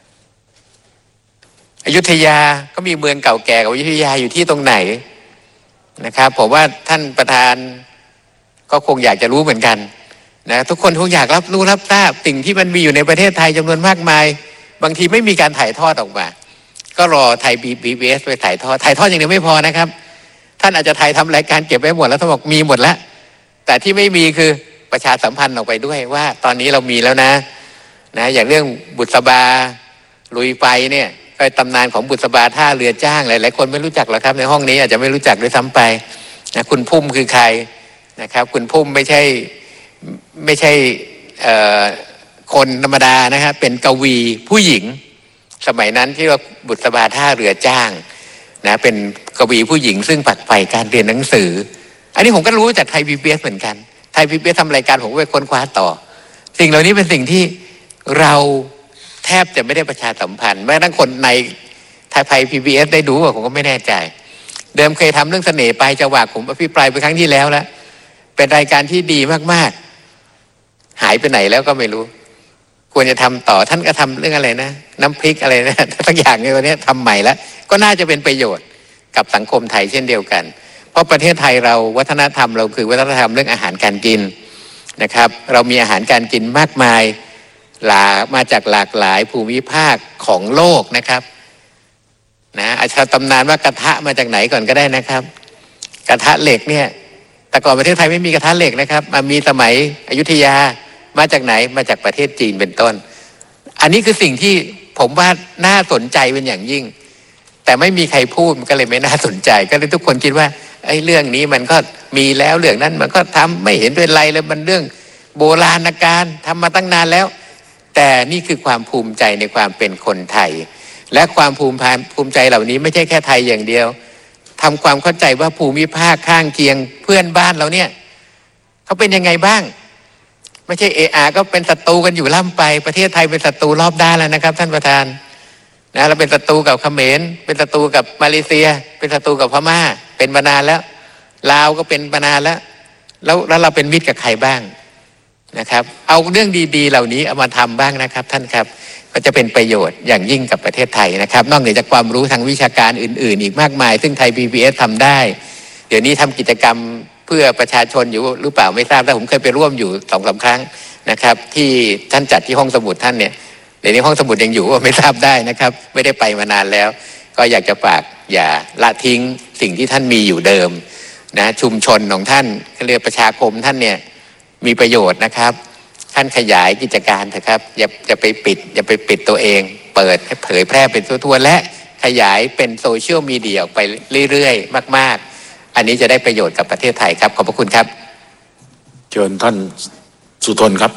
[SPEAKER 5] อยุธยาก็มีเมืองเก่าแก่ของอยุธยาอยู่ที่ตรงไหนนะครับผมว่าท่านประธานก็คงอยากจะรู้เหมือนกันนะทุกคนคงอยากรับรู้รับทราบสิ่งที่มันมีอยู่ในประเทศไทยจำนวนมากมายบางทีไม่มีการถ่ายทอดออกมาก็รอไทย บี บี เอส ไปถ่ายทอดถ่ายทอดอย่างเดียวไม่พอนะครับท่านอาจจะถ่ายทำรายการเก็บไว้หมดแล้วท่านบอกมีหมดแล้วแต่ที่ไม่มีคือประชาสัมพันธ์ออกไปด้วยว่าตอนนี้เรามีแล้วนะนะอย่างเรื่องบุษบาลุยไฟเนี่ยก็ตำนานของบุษบาท่าเรือจ้างหลายๆคนไม่รู้จักหรอกครับในห้องนี้อาจจะไม่รู้จักด้วยซ้ำไปนะคุณพุ่มคือใครนะครับคุณพุ่มไม่ใช่ไม่ใช่คนธรรมดานะครับเป็นกวีผู้หญิงสมัยนั้นที่ว่าบุษบาท่าเรือจ้างนะเป็นกวีผู้หญิงซึ่งปักใฝ่การเรียนหนังสืออันนี้ผมก็รู้จากไทย พี บี เอส เหมือนกันไทย พี บี เอส ทำรายการผมก็ไปค้นคว้าต่อสิ่งเหล่านี้เป็นสิ่งที่เราแทบจะไม่ได้ประชาสัมพันธ์แม้ทั้งคนในไทยไทย พี บี เอส ได้ดูผมก็ไม่แน่ใจเดิมเคยทำเรื่องเสน่ห์ปลายจังหวะผมอภิปรายไปครั้งที่แล้วแล้วเป็นรายการที่ดีมากๆหายไปไหนแล้วก็ไม่รู้ควรจะทำต่อท่านก็ทำเรื่องอะไรนะน้ำพริกอะไรนะสักอย่างในวันนี้ทำใหม่แล้วก็น่าจะเป็นประโยชน์กับสังคมไทยเช่นเดียวกันเพราะประเทศไทยเราวัฒนธรรมเราคือวัฒนธรรมเรื่องอาหารการกินนะครับเรามีอาหารการกินมากมายหลามาจากหลากหลายภูมิภาคของโลกนะครับนะอาจจะตำนานว่ากระทะมาจากไหนก่อนก็ได้นะครับกระทะเหล็กเนี่ยแต่ก่อนประเทศไทยไม่มีกระทะเหล็กนะครับมามีสมัยอยุธยามาจากไหนมาจากประเทศจีนเป็นต้นอันนี้คือสิ่งที่ผมว่าน่าสนใจเป็นอย่างยิ่งแต่ไม่มีใครพูดมันก็เลยไม่น่าสนใจก็เลยทุกคนคิดว่าไอ้เรื่องนี้มันก็มีแล้วเรื่องนั้นมันก็ทำไม่เห็นเป็นไรเลยมันเรื่องโบราณกาลทำมาตั้งนานแล้วแต่นี่คือความภูมิใจในความเป็นคนไทยและความภูมิภูมิใจเหล่านี้ไม่ใช่แค่ไทยอย่างเดียวทำความเข้าใจว่าภูมิภาคข้างเคียงเพื่อนบ้านเราเนี่ยเขาเป็นยังไงบ้างไม่ใช่เออาก็เป็นศัตรูกันอยู่ล่ำไปประเทศไทยเป็นศัตรูรอบด้านแล้วนะครับท่านประธานนะเราเป็นศัตรูกับเขมรเป็นศัตรูกับมาเลเซียเป็นศัตรูกับพม่าเป็นมานานแล้วลาวก็เป็นมานานแล้วแล้วแล้วเราเป็นมิตรกับใครบ้างนะครับเอาเรื่องดีๆเหล่านี้เอามาทำบ้างนะครับท่านครับก็จะเป็นประโยชน์อย่างยิ่งกับประเทศไทยนะครับนอกเหนือจากความรู้ทางวิชาการอื่นๆอีกมากมายซึ่งไทย พี บี เอส ทำได้เดี๋ยวนี้ทำกิจกรรมเพื่อประชาชนอยู่หรือเปล่าไม่ทราบแต่ผมเคยไปร่วมอยู่สองสามครั้งนะครับที่ท่านจัดที่ห้องสมุดท่านเนี่ยเดี๋ยวนี้ห้องสมุดยังอยู่ว่าไม่ทราบได้นะครับไม่ได้ไปมานานแล้วก็อยากจะฝากอย่าละทิ้งสิ่งที่ท่านมีอยู่เดิมนะชุมชนของท่านเรียกประชาคมท่านเนี่ยมีประโยชน์นะครับท่านขยายกิจการเถอะครับอย่าอย่าไปปิดอย่าไปปิดตัวเองเปิดให้เผยแพร่เป็นทั่วๆและขยายเป็นโซเชียลมีเดียออกไปเรื่อยๆมากๆอันนี้จะได้ประโยชน์กับประเทศไทยครับขอบพระคุณครับ
[SPEAKER 2] เชิญท่านสุทนครับ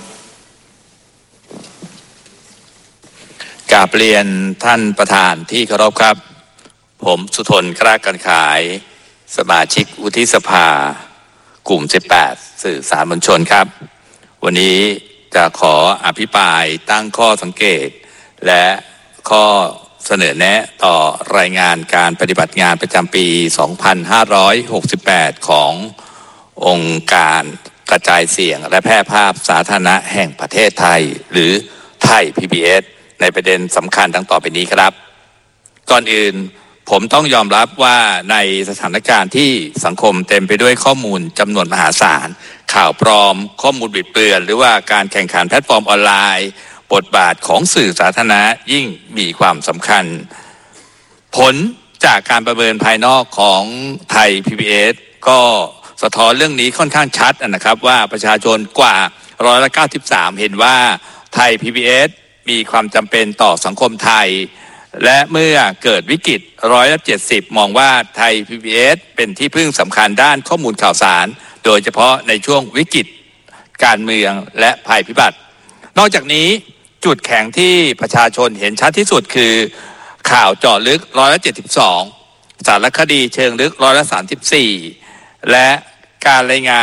[SPEAKER 6] กราบเรียนท่านประธานที่เคารพครับผมสุทนกล้าการขายสมาชิกวุฒิสภากลุ่มสิบแปดสื่อสารมวลชนครับวันนี้จะขออภิปรายตั้งข้อสังเกตและข้อเสนอแนะต่อรายงานการปฏิบัติงานประจำปีสองพันห้าร้อยหกสิบแปดขององค์การกระจายเสียงและแพร่ภาพสาธารณะแห่งประเทศไทยหรือไทย พี บี เอส ในประเด็นสำคัญดังต่อไปนี้ครับก่อนอื่นผมต้องยอมรับว่าในสถานการณ์ที่สังคมเต็มไปด้วยข้อมูลจำนวนมหาศาลข่าวปลอมข้อมูลบิดเบือนหรือว่าการแข่งขันแพลตฟอร์มออนไลน์บทบาทของสื่อสาธารณะยิ่งมีความสำคัญผลจากการประเมินภายนอกของไทย พี บี เอส ก็สะท้อนเรื่องนี้ค่อนข้างชัดนะครับว่าประชาชนกว่าร้อยละเก้าสิบสามเห็นว่าไทย พี บี เอส มีความจำเป็นต่อสังคมไทยและเมื่อเกิดวิกฤตร้อยละเจ็ดสิบมองว่าไทย พี บี เอส เป็นที่พึ่งสำคัญด้านข้อมูลข่าวสารโดยเฉพาะในช่วงวิกฤตการเมืองและภัยพิบัตินอกจากนี้จุดแข็งที่ประชาชนเห็นชัดที่สุดคือข่าวเจาะลึกร้อยละเจ็ดสิบสองสารคดีเชิงลึกร้อยละสามสิบสี่และการรายงาน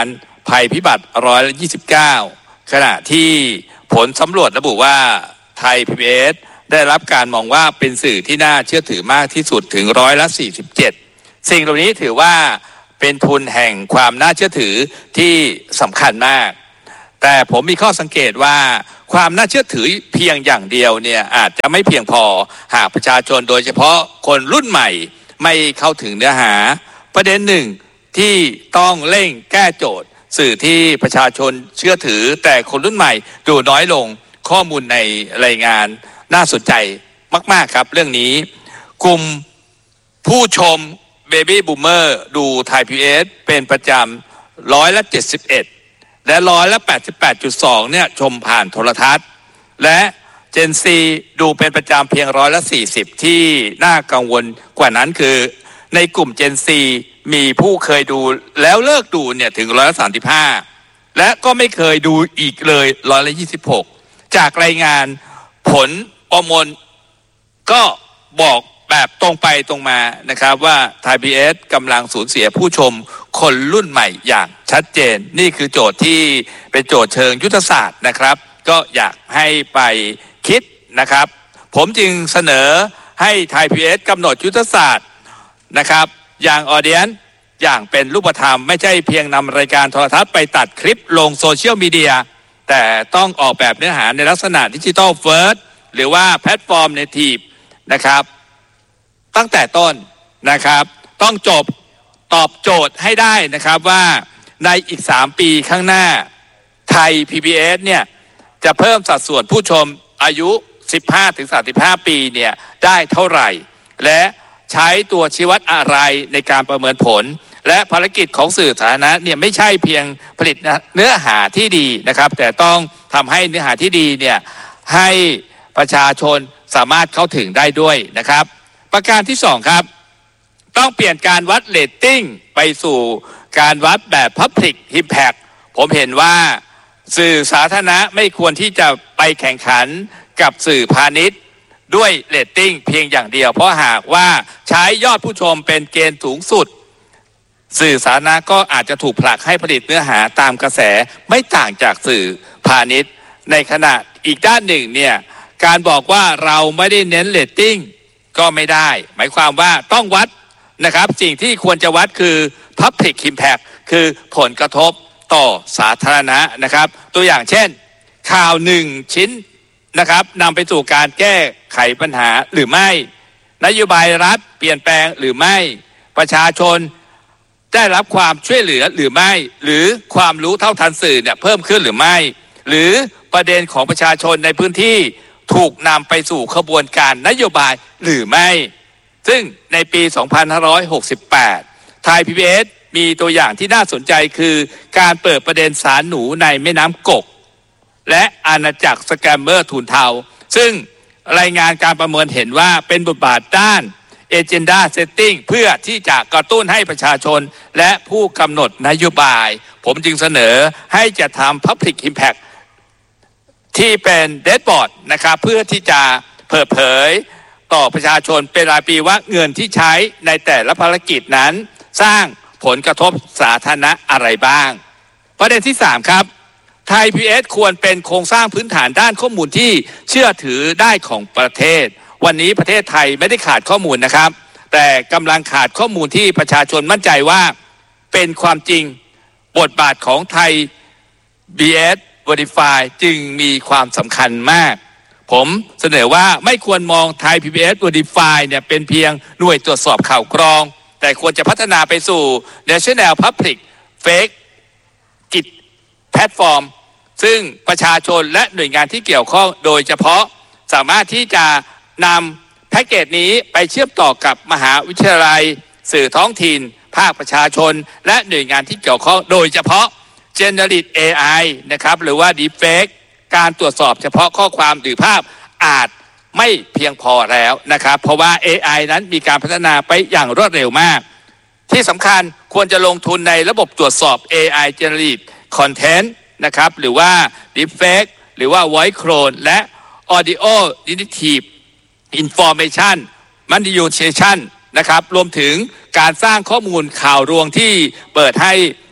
[SPEAKER 6] ภัยพิบัติร้อยละยี่สิบเก้าขณะที่ผลสำรวจระบุว่าไทย พี บี เอส ได้รับการมองว่าเป็นสื่อที่น่าเชื่อถือมากที่สุดถึงร้อยละสี่สิบเจ็ดสิ่งเหล่านี้ถือว่าเป็นทุนแห่งความน่าเชื่อถือที่สำคัญมากแต่ผมมีข้อสังเกตว่าความน่าเชื่อถือเพียงอย่างเดียวเนี่ยอาจจะไม่เพียงพอหากประชาชนโดยเฉพาะคนรุ่นใหม่ไม่เข้าถึงเนื้อหาประเด็นหนึ่งที่ต้องเร่งแก้โจทย์สื่อที่ประชาชนเชื่อถือแต่คนรุ่นใหม่ดูน้อยลงข้อมูลในรายงานน่าสนใจมากๆครับเรื่องนี้กลุ่มผู้ชมเบบี้บูมเมอร์ดูไทย พี บี เอส เป็นประจำร้อยละเจ็ดสิบเอ็ดและร้อยละแปดสิบแปดจุดสองเนี่ยชมผ่านโทรทัศน์และเจนซีดูเป็นประจำเพียงร้อยละสี่สิบที่น่ากังวลกว่านั้นคือในกลุ่มเจนซีมีผู้เคยดูแล้วเลิกดูเนี่ยถึงร้อยละสามสิบห้าและก็ไม่เคยดูอีกเลยร้อยละยี่สิบหกจากรายงานผลประมวลก็บอกแบบตรงไปตรงมานะครับว่าไทย พี บี เอส กำลังสูญเสียผู้ชมคนรุ่นใหม่อย่างชัดเจนนี่คือโจทย์ที่เป็นโจทย์เชิงยุทธศาสตร์นะครับก็อยากให้ไปคิดนะครับผมจึงเสนอให้ไทย พี บี เอส กำหนดยุทธศาสตร์นะครับอย่างออเดียนอย่างเป็นรูปธรรมไม่ใช่เพียงนำรายการโทรทัศน์ไปตัดคลิปลงโซเชียลมีเดียแต่ต้องออกแบบเนื้อหาในลักษณะดิจิทัลเฟิร์สหรือว่าแพลตฟอร์มเนทีฟนะครับตั้งแต่ต้นนะครับต้องจบตอบโจทย์ให้ได้นะครับว่าในอีกสามปีข้างหน้าไทย พี บี เอส เนี่ยจะเพิ่มสัดส่วนผู้ชมอายุ สิบห้าถึงสามสิบห้า ปีเนี่ยได้เท่าไหร่และใช้ตัวชี้วัดอะไรในการประเมินผลและภารกิจของสื่อสาธารณะเนี่ยไม่ใช่เพียงผลิตเนื้อหาที่ดีนะครับแต่ต้องทำให้เนื้อหาที่ดีเนี่ยให้ประชาชนสามารถเข้าถึงได้ด้วยนะครับประการที่สองครับต้องเปลี่ยนการวัดเรตติ้งไปสู่การวัดแบบ Public Impact ผมเห็นว่าสื่อสาธารณะไม่ควรที่จะไปแข่งขันกับสื่อพาณิชย์ด้วยเรตติ้งเพียงอย่างเดียวเพราะหากว่าใช้ยอดผู้ชมเป็นเกณฑ์สูงสุดสื่อสาธารณะก็อาจจะถูกผลักให้ผลิตเนื้อหาตามกระแสไม่ต่างจากสื่อพาณิชย์ในขณะอีกด้านหนึ่งเนี่ยการบอกว่าเราไม่ได้เน้นเรตติ้งก็ไม่ได้หมายความว่าต้องวัดนะครับสิ่งที่ควรจะวัดคือ Public Impact คือผลกระทบต่อสาธารณะนะครับตัวอย่างเช่นข่าวหนึ่งชิ้นนะครับนำไปสู่การแก้ไขปัญหาหรือไม่นโยบายรัฐเปลี่ยนแปลงหรือไม่ประชาชนได้รับความช่วยเหลือหรือไม่หรือความรู้เท่าทันสื่อเนี่ยเพิ่มขึ้นหรือไม่หรือประเด็นของประชาชนในพื้นที่ถูกนำไปสู่ขบวนการนโยบายหรือไม่ซึ่งในปี สองพันห้าร้อยหกสิบแปด ไทย พี บี เอส มีตัวอย่างที่น่าสนใจคือการเปิดประเด็นสารหนูในแม่น้ำกกและอาณาจักรสแกมเมอร์ทุนเทาซึ่งรายงานการประเมินเห็นว่าเป็นบทบาทด้าน Agenda Setting เพื่อที่จะกระตุ้นให้ประชาชนและผู้กำหนดนโยบายผมจึงเสนอให้จะทำ Public Impact ที่เป็นเดชบอร์ดนะครับเพื่อที่จะเปิดเผยต่อประชาชนเป็นรายปีว่าเงินที่ใช้ในแต่ละภารกิจนั้นสร้างผลกระทบสาธารณะอะไรบ้างประเด็นที่สามครับไทย พี บี เอส ควรเป็นโครงสร้างพื้นฐานด้านข้อมูลที่เชื่อถือได้ของประเทศวันนี้ประเทศไทยไม่ได้ขาดข้อมูลนะครับแต่กำลังขาดข้อมูลที่ประชาชนมั่นใจว่าเป็นความจริงบทบาทของไทย บี เอส Verify จึงมีความสำคัญมากผมเสนอว่าไม่ควรมองไทย พี บี เอส Verify เนี่ยเป็นเพียงหน่วยตรวจสอบข่าวกรองแต่ควรจะพัฒนาไปสู่ National Public Fake กิจแพลตฟอร์มซึ่งประชาชนและหน่วยงานที่เกี่ยวข้องโดยเฉพาะสามารถที่จะนำแพ็กเกจนี้ไปเชื่อมต่อกับมหาวิทยาลัยสื่อท้องถิ่นภาคประชาชนและหน่วยงานที่เกี่ยวข้องโดยเฉพาะ Generate เอ ไอ นะครับหรือว่า Deepfake การตรวจสอบเฉพาะข้อความหรือภาพอาจไม่เพียงพอแล้วนะครับเพราะว่า เอ ไอ นั้นมีการพัฒนาไปอย่างรวดเร็วมากที่สำคัญควรจะลงทุนในระบบตรวจสอบ เอ ไอ Generate Content นะครับหรือว่า Deepfake หรือว่า Voice Clone และ Audio Generative Information Manipulation นะครับรวมถึงการสร้างข้อมูลข่าวลวงที่เปิดให้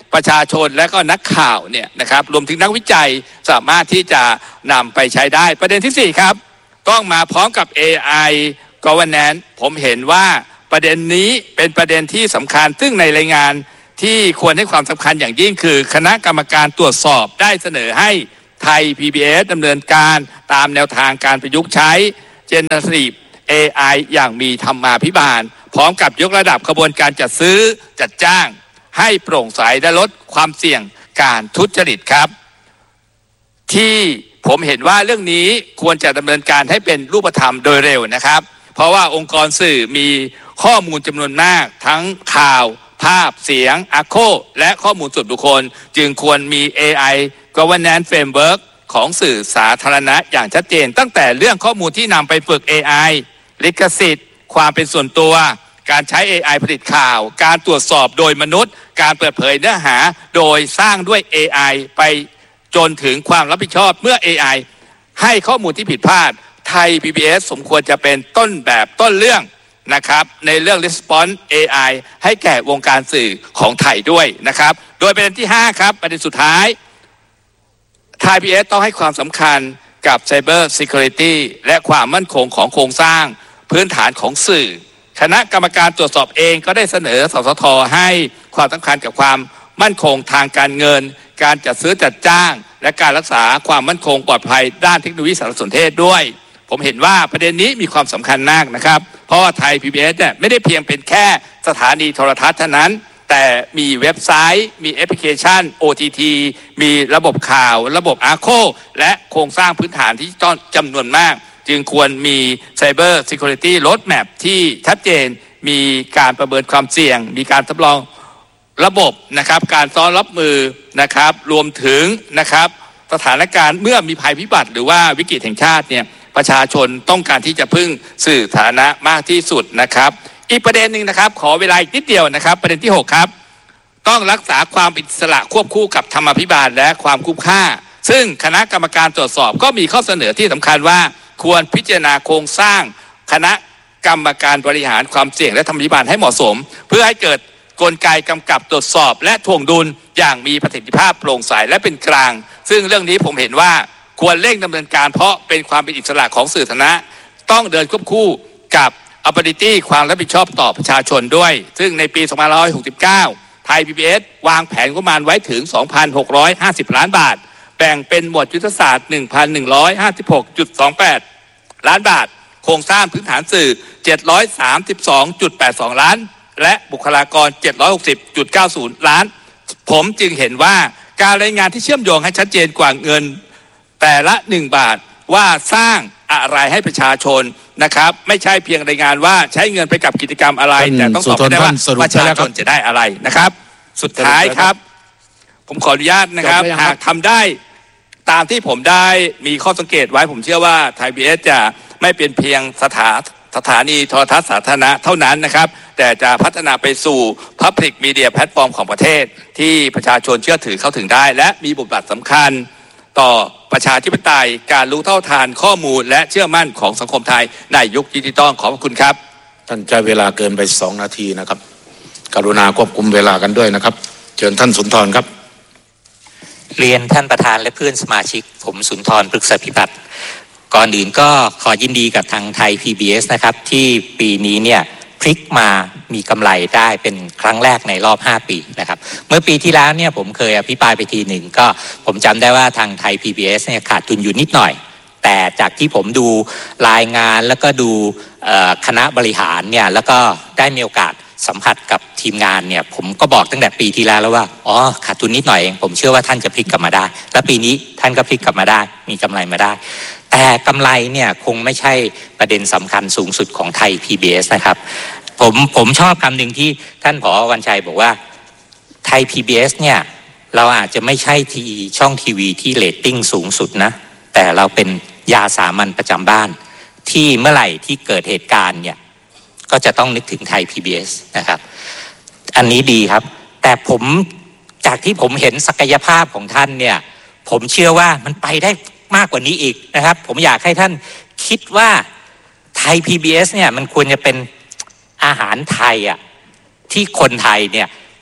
[SPEAKER 6] ประชาชนและก็นักข่าวเนี่ยนะครับรวมถึงนักวิจัยสามารถที่จะนำไปใช้ได้ประเด็นที่สี่ครับต้องมาพร้อมกับ เอ ไอ Governance ผมเห็นว่าประเด็นนี้เป็นประเด็นที่สำคัญซึ่งในรายงานที่ควรให้ความสำคัญอย่างยิ่งคือคณะกรรมการตรวจสอบได้เสนอให้ไทย พี บี เอส ดำเนินการตามแนวทางการประยุกต์ใช้ Generative เอ ไอ อย่างมีธรรมาภิบาลพร้อมกับยกระดับกระบวนการจัดซื้อจัดจ้างให้โปร่งใสและลดความเสี่ยงการทุจริตครับที่ผมเห็นว่าเรื่องนี้ควรจะดำเนินการให้เป็นรูปธรรมโดยเร็วนะครับเพราะว่าองค์กรสื่อมีข้อมูลจำนวนมากทั้งข่าวภาพเสียงอะโคและข้อมูลส่วนบุคคลจึงควรมี เอ ไอ Governance Framework ของสื่อสาธารณะอย่างชัดเจนตั้งแต่เรื่องข้อมูลที่นำไปฝึก เอ ไอ ลิขสิทธิ์ความเป็นส่วนตัวการใช้ เอ ไอ ผลิตข่าวการตรวจสอบโดยมนุษย์การเปิดเผยเนื้อหาโดยสร้างด้วย เอ ไอ ไปจนถึงความรับผิดชอบเมื่อ เอ ไอ ให้ข้อมูลที่ผิดพลาดไทย พี บี เอส สมควรจะเป็นต้นแบบต้นเรื่องนะครับในเรื่อง Response เอ ไอ ให้แก่วงการสื่อของไทยด้วยนะครับโดยประเด็นที่ห้าครับประเด็นสุดท้ายไทย พี บี เอส ต้องให้ความสำคัญกับ Cyber Security และความมั่นคงของโครงสร้างพื้นฐานของสื่อคณะกรรมการตรวจสอบเองก็ได้เสนอสสทให้ความสำคัญกับความมั่นคงทางการเงินการจัดซื้อจัดจ้างและการรักษาความมั่นคงปลอดภัยด้านเทคโนโลยีสารสนเทศด้วยผมเห็นว่าประเด็นนี้มีความสำคัญมากนะครับเพราะว่าไทย พี บี เอส เนี่ยไม่ได้เพียงเป็นแค่สถานีโทรทัศน์เท่านั้นแต่มีเว็บไซต์มีแอปพลิเคชัน โอ ที ที มีระบบข่าวระบบอาร์โคและโครงสร้างพื้นฐานที่ต้องจำนวนมากจึงควรมี Cyber Security Roadmap ที่ชัดเจนมีการประเมินความเสี่ยงมีการทดลองระบบนะครับการซ้อนรับมือนะครับรวมถึงนะครับสถานการณ์เมื่อมีภัยพิบัติหรือว่าวิกฤตแห่งชาติเนี่ยประชาชนต้องการที่จะพึ่งสื่อสาธารณะมากที่สุดนะครับอีกประเด็นหนึ่งนะครับขอเวลาอีกนิดเดียวนะครับประเด็นที่หกครับต้องรักษาความอิสระควบคู่กับธรรมาภิบาลและความคุ้มค่าซึ่งคณะกรรมการตรวจสอบก็มีข้อเสนอที่สำคัญว่าควรพิจารณาโครงสร้างคณะกรรมการบริหารความเสี่ยงและธรรมาภิบาลให้เหมาะสมเพื่อให้เกิดกลไกกำกับตรวจสอบและถ่วงดุลอย่างมีประสิทธิภาพโปร่งใสและเป็นกลางซึ่งเรื่องนี้ผมเห็นว่าควรเร่งดำเนินการเพราะเป็นความเป็นอิสระของสื่อสาธารณะต้องเดินควบคู่กับ ability ความรับผิดชอบต่อประชาชนด้วยซึ่งในปีสองพันห้าร้อยหกสิบเก้าไทย พี บี เอส วางแผนงบประมาณไว้ถึง สองพันหกร้อยห้าสิบ ล้านบาทแบ่งเป็นหมวดยุทธศาสตร์ หนึ่งพันหนึ่งร้อยห้าสิบหกจุดสองแปด ล้านบาทโครงสร้างพื้นฐานสื่อ เจ็ดร้อยสามสิบสองจุดแปดสอง ล้านและบุคลากร เจ็ดร้อยหกสิบจุดเก้าศูนย์ ล้านผมจึงเห็นว่าการรายงานที่เชื่อมโยงให้ชัดเจนกว่าเงินแต่ละหนึ่งบาทว่าสร้างอะไรให้ประชาชนนะครับไม่ใช่เพียงรายงานว่าใช้เงินไปกับกิจกรรมอะไรแต่ต้องตอบได้ว่าประชาชนจะได้อะไรนะครับสุดท้ายครับผมขออนุญาตนะครับหากทำได้ตามที่ผมได้มีข้อสังเกตไว้ผมเชื่อว่าไทย พี บี เอส จะไม่เป็นเพียงสถาสถานีโทรทัศน์สาธารณะเท่านั้นนะครับแต่จะพัฒนาไปสู่ Public Media Platform ของประเทศที่ประชาชนเชื่อถือเข้าถึงได้และมีบทบาทสำคัญต่อประชาธิปไตยการรู้เท่าทันข้อมูลและเชื่อมั่นของสังคมไทยในยุคดิจิตอลขอบคุณครับ
[SPEAKER 2] ท่านใช้เวลาเกินไปสองนาทีนะครับกรุณาควบคุมเวลากันด้วยนะครับเชิญท่านสุนทรครับ
[SPEAKER 7] เรียนท่านประธานและเพื่อนสมาชิกผมสุนทร พฤกษพิพัฒน์ก่อนอื่นก็ขอยินดีกับทางไทย พี บี เอส นะครับที่ปีนี้เนี่ยพลิกมามีกำไรได้เป็นครั้งแรกในรอบห้าปีนะครับเมื่อปีที่แล้วเนี่ยผมเคยอภิปรายไปทีหนึ่งก็ผมจำได้ว่าทางไทย พี บี เอส เนี่ยขาดทุนอยู่นิดหน่อยแต่จากที่ผมดูรายงานแล้วก็ดูคณะบริหารเนี่ยแล้วก็ได้มีโอกาสสัมผัสกับทีมงานเนี่ยผมก็บอกตั้งแต่ปีที่แล้วแล้วว่าอ๋อขาดทุนนิดหน่อยเองผมเชื่อว่าท่านจะพลิกกลับมาได้และปีนี้ท่านก็พลิกกลับมาได้มีกำไรมาได้แต่กำไรเนี่ยคงไม่ใช่ประเด็นสำคัญสูงสุดของไทย พี บี เอส นะครับผมผมชอบคำหนึ่งที่ท่านผอ.วรรณชัยบอกว่าไทย พี บี เอส เนี่ยเราอาจจะไม่ใช่ทีช่องทีวีที่เรตติ้งสูงสุดนะแต่เราเป็นยาสามัญประจำบ้านที่เมื่อไหร่ที่เกิดเหตุการณ์เนี่ยก็จะต้องนึกถึงไทย พี บี เอส นะครับอันนี้ดีครับแต่ผมจากที่ผมเห็นศักยภาพของท่านเนี่ยผมเชื่อว่ามันไปได้มากกว่านี้อีกนะครับผมอยากให้ท่านคิดว่าไทย พี บี เอส เนี่ยมันควรจะเป็นอาหารไทยอ่ะที่คนไทยเนี่ย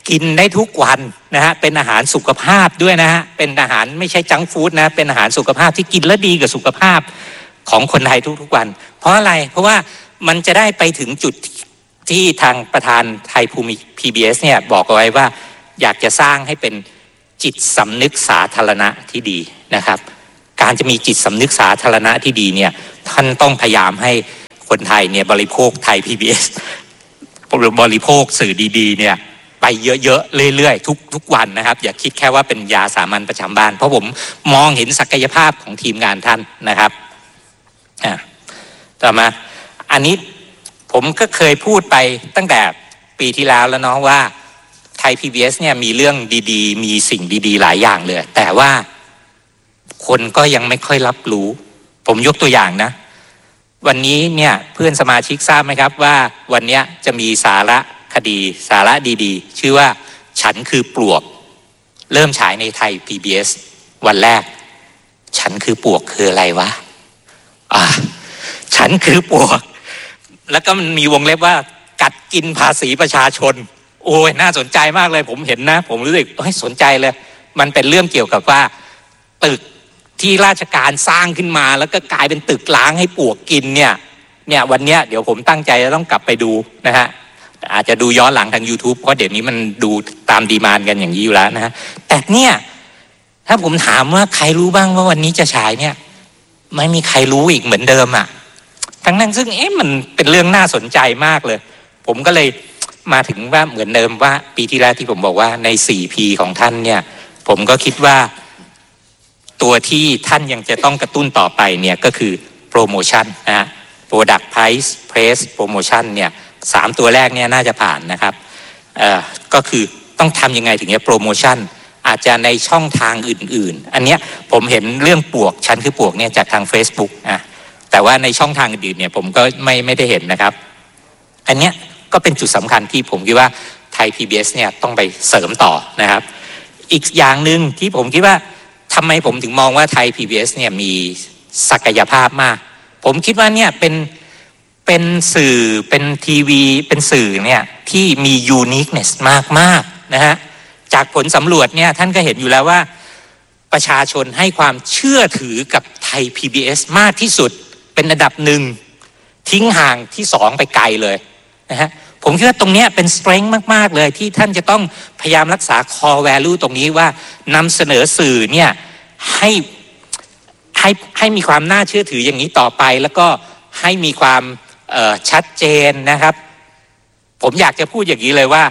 [SPEAKER 7] กินได้ทุกวันนะฮะเป็นอาหารสุขภาพด้วยนะฮะเป็นอาหารไม่ใช่จังก์ฟู้ดนะเป็นอาหารสุขภาพที่กินแล้วดีกับสุขภาพของคนไทยทุกๆวันเพราะอะไรเพราะว่ามันจะได้ไปถึงจุดที่ทางประธานไทยภูมิ พี บี เอส เนี่ยบอกเอาไว้ว่าอยากจะสร้างให้เป็นจิตสำนึกสาธารณะที่ดีนะครับการจะมีจิตสำนึกสาธารณะที่ดีเนี่ยท่านต้องพยายามให้คนไทยเนี่ยบริโภคไทย พี บี เอส บริโภคสื่อดีๆเนี่ยไปเยอะๆเรื่อยๆทุกทุกวันนะครับอย่าคิดแค่ว่าเป็นยาสามัญประจำบ้านเพราะผมมองเห็นศักยภาพของทีมงานท่านนะครับอ่าต่อมาอันนี้ผมก็เคยพูดไปตั้งแต่ปีที่แล้วแล้วเนาะว่าไทย พี บี เอส เนี่ยมีเรื่องดีๆมีสิ่งดีๆหลายอย่างเลยแต่ว่าคนก็ยังไม่ค่อยรับรู้ผมยกตัวอย่างนะวันนี้เนี่ยเพื่อนสมาชิกทราบไหมครับว่าวันนี้จะมีสาระคดีสาระดีๆชื่อว่าฉันคือปลวกเริ่มฉายในไทย พี บี เอส วันแรกฉันคือปลวกคืออะไรวะอ่าฉันคือปลวกแล้วก็มันมีวงเล็บว่ากัดกินภาษีประชาชนโอ้ยน่าสนใจมากเลยผมเห็นนะผมรู้สึกเฮ้ยสนใจเลยมันเป็นเรื่องเกี่ยวกับว่าตึกที่ราชการสร้างขึ้นมาแล้วก็กลายเป็นตึกล้างให้ปลวกกินเนี่ยเนี่ยวันเนี้ยเดี๋ยวผมตั้งใจจะต้องกลับไปดูนะฮะอาจจะดูย้อนหลังทาง YouTube เพราะเดี๋ยวนี้มันดูตามดีมานด์กันอย่างนี้อยู่แล้วนะฮะแต่เนี่ยถ้าผมถามว่าใครรู้บ้างว่าวันนี้จะฉายเนี่ยไม่มีใครรู้อีกเหมือนเดิมอ่ะทั้งนั้นซึ่งเอ๊ะมันเป็นเรื่องน่าสนใจมากเลยผมก็เลยมาถึงว่าเหมือนเดิมว่าปีที่แล้วที่ผมบอกว่าใน โฟร์ พี ของท่านเนี่ยผมก็คิดว่าตัวที่ท่านยังจะต้องกระตุ้นต่อไปเนี่ยก็คือโปรโมชั่นนะฮะ Product Price Place Promotion เนี่ยสามตัวแรกเนี่ยน่าจะผ่านนะครับเอ่อก็คือต้องทำยังไงถึงจะโปรโมชั่นอาจจะในช่องทางอื่นๆอันเนี้ยผมเห็นเรื่องปลวกฉันคือปลวกเนี่ยจากทาง Facebook อ่ะแต่ว่าในช่องทางอื่นๆเนี่ยผมก็ไม่ไม่ได้เห็นนะครับอันเนี้ยก็เป็นจุดสำคัญที่ผมคิดว่าไทย พี บี เอส เนี่ยต้องไปเสริมต่อนะครับอีกอย่างหนึ่งที่ผมคิดว่าทำไมผมถึงมองว่าไทย พี บี เอส เนี่ยมีศักยภาพมากผมคิดว่าเนี่ยเป็นเป็นสื่อเป็นทีวีเป็นสื่อเนี่ยที่มี uniqueness มากมากนะฮะจากผลสำรวจเนี่ยท่านก็เห็นอยู่แล้วว่าประชาชนให้ความเชื่อถือกับไทย พี บี เอส มากที่สุดเป็นอันดับหนึ่งทิ้งห่างที่สองไปไกลเลยนะฮะผมคิดว่าตรงนี้เป็น strength มากๆเลยที่ท่านจะต้องพยายามรักษา core value ตรงนี้ว่านำเสนอสื่อเนี่ยให้ให้ให้มีความน่าเชื่อถืออย่างนี้ต่อไปแล้วก็ให้มีความชัดเจนนะครับผมอยากจะพูดอย่างนี้เลยว่า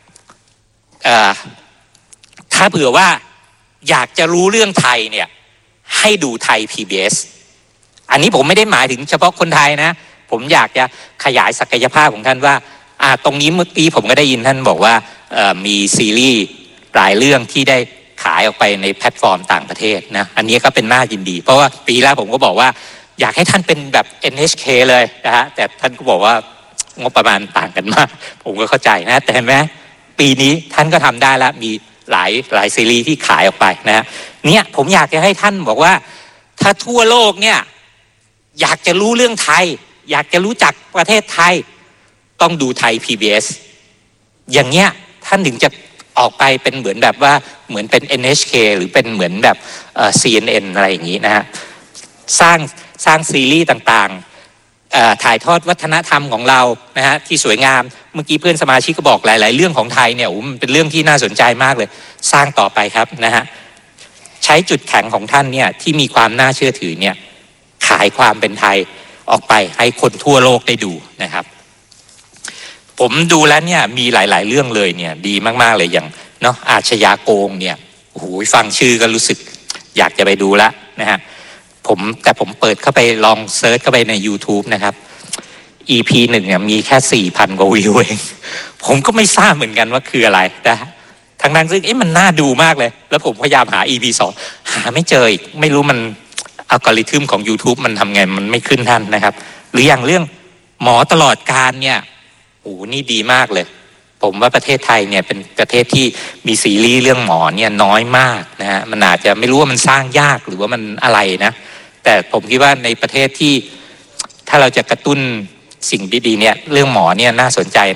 [SPEAKER 7] ถ้าเผื่อว่าอยากจะรู้เรื่องไทยเนี่ยให้ดูไทย พี บี เอส อันนี้ผมไม่ได้หมายถึงเฉพาะคนไทยนะผมอยากจะขยายศักยภาพของท่านว่าอ่าตรงนี้เมื่อกี้ผมก็ได้ยินท่านบอกว่ามีซีรีส์หลายเรื่องที่ได้ขายออกไปในแพลตฟอร์มต่างประเทศนะอันนี้ก็เป็นน่ายินดีเพราะว่าปีแรกผมก็บอกว่าอยากให้ท่านเป็นแบบ เอ็น เอช เค เลยนะฮะแต่ท่านก็บอกว่างบประมาณต่างกันมากผมก็เข้าใจนะแต่เห็นไหมปีนี้ท่านก็ทำได้แล้วมีหลายหลายซีรีส์ที่ขายออกไปนะฮะเนี่ยผมอยากจะให้ท่านบอกว่าถ้าทั่วโลกเนี่ยอยากจะรู้เรื่องไทยอยากจะรู้จักประเทศไทยต้องดูไทย พี บี เอส อย่างเงี้ยท่านถึงจะออกไปเป็นเหมือนแบบว่าเหมือนเป็น เอ็น เอช เค หรือเป็นเหมือนแบบเอ่อ ซี เอ็น เอ็น อะไรอย่างนี้นะฮะสร้างสร้างซีรีส์ต่างๆถ่ายทอดวัฒนธรรมของเรานะฮะที่สวยงามเมื่อกี้เพื่อนสมาชิกก็บอกหลายๆเรื่องของไทยเนี่ยโอ้มันเป็นเรื่องที่น่าสนใจมากเลยสร้างต่อไปครับนะฮะใช้จุดแข็งของท่านเนี่ยที่มีความน่าเชื่อถือเนี่ยขายความเป็นไทยออกไปให้คนทั่วโลกได้ดูนะครับผมดูแล้วเนี่ยมีหลายๆเรื่องเลยเนี่ยดีมากๆเลยอย่างเนาะอาชญาโกงเนี่ยโอ้โหฟังชื่อก็รู้สึกอยากจะไปดูละนะฮะผมแต่ผมเปิดเข้าไปลองเซิร์ชเข้าไปใน YouTube นะครับ อี พี หนึ่งเนี่ยมีแค่ สี่พัน กว่าวิวเองผมก็ไม่ทราบเหมือนกันว่าคืออะไรนะทางนั้นซึ่งเอ๊ะมันน่าดูมากเลยแล้วผมพยายามหา อี พี สองหาไม่เจออีกไม่รู้มันอัลกอริทึมของ YouTube มันทำไงมันไม่ขึ้นท่านนะครับหรืออย่างเรื่องหมอตลอดการเนี่ยโอ้นี่ดีมากเลยผมว่าประเทศไทยเนี่ยเป็นประเทศที่มีซีรีส์เรื่องหมอเนี่ยน้อยมากนะฮะมันอาจจะไม่รู้ว่ามันสร้างยากหรือว่ามันอะไรนะแต่ผมคิดว่าในประเทศที่ถ้าเราจะกระตุ้นสิ่งดีๆเนี่ยเรื่องหมอเนี่ยน่าสนใจนะฮะพ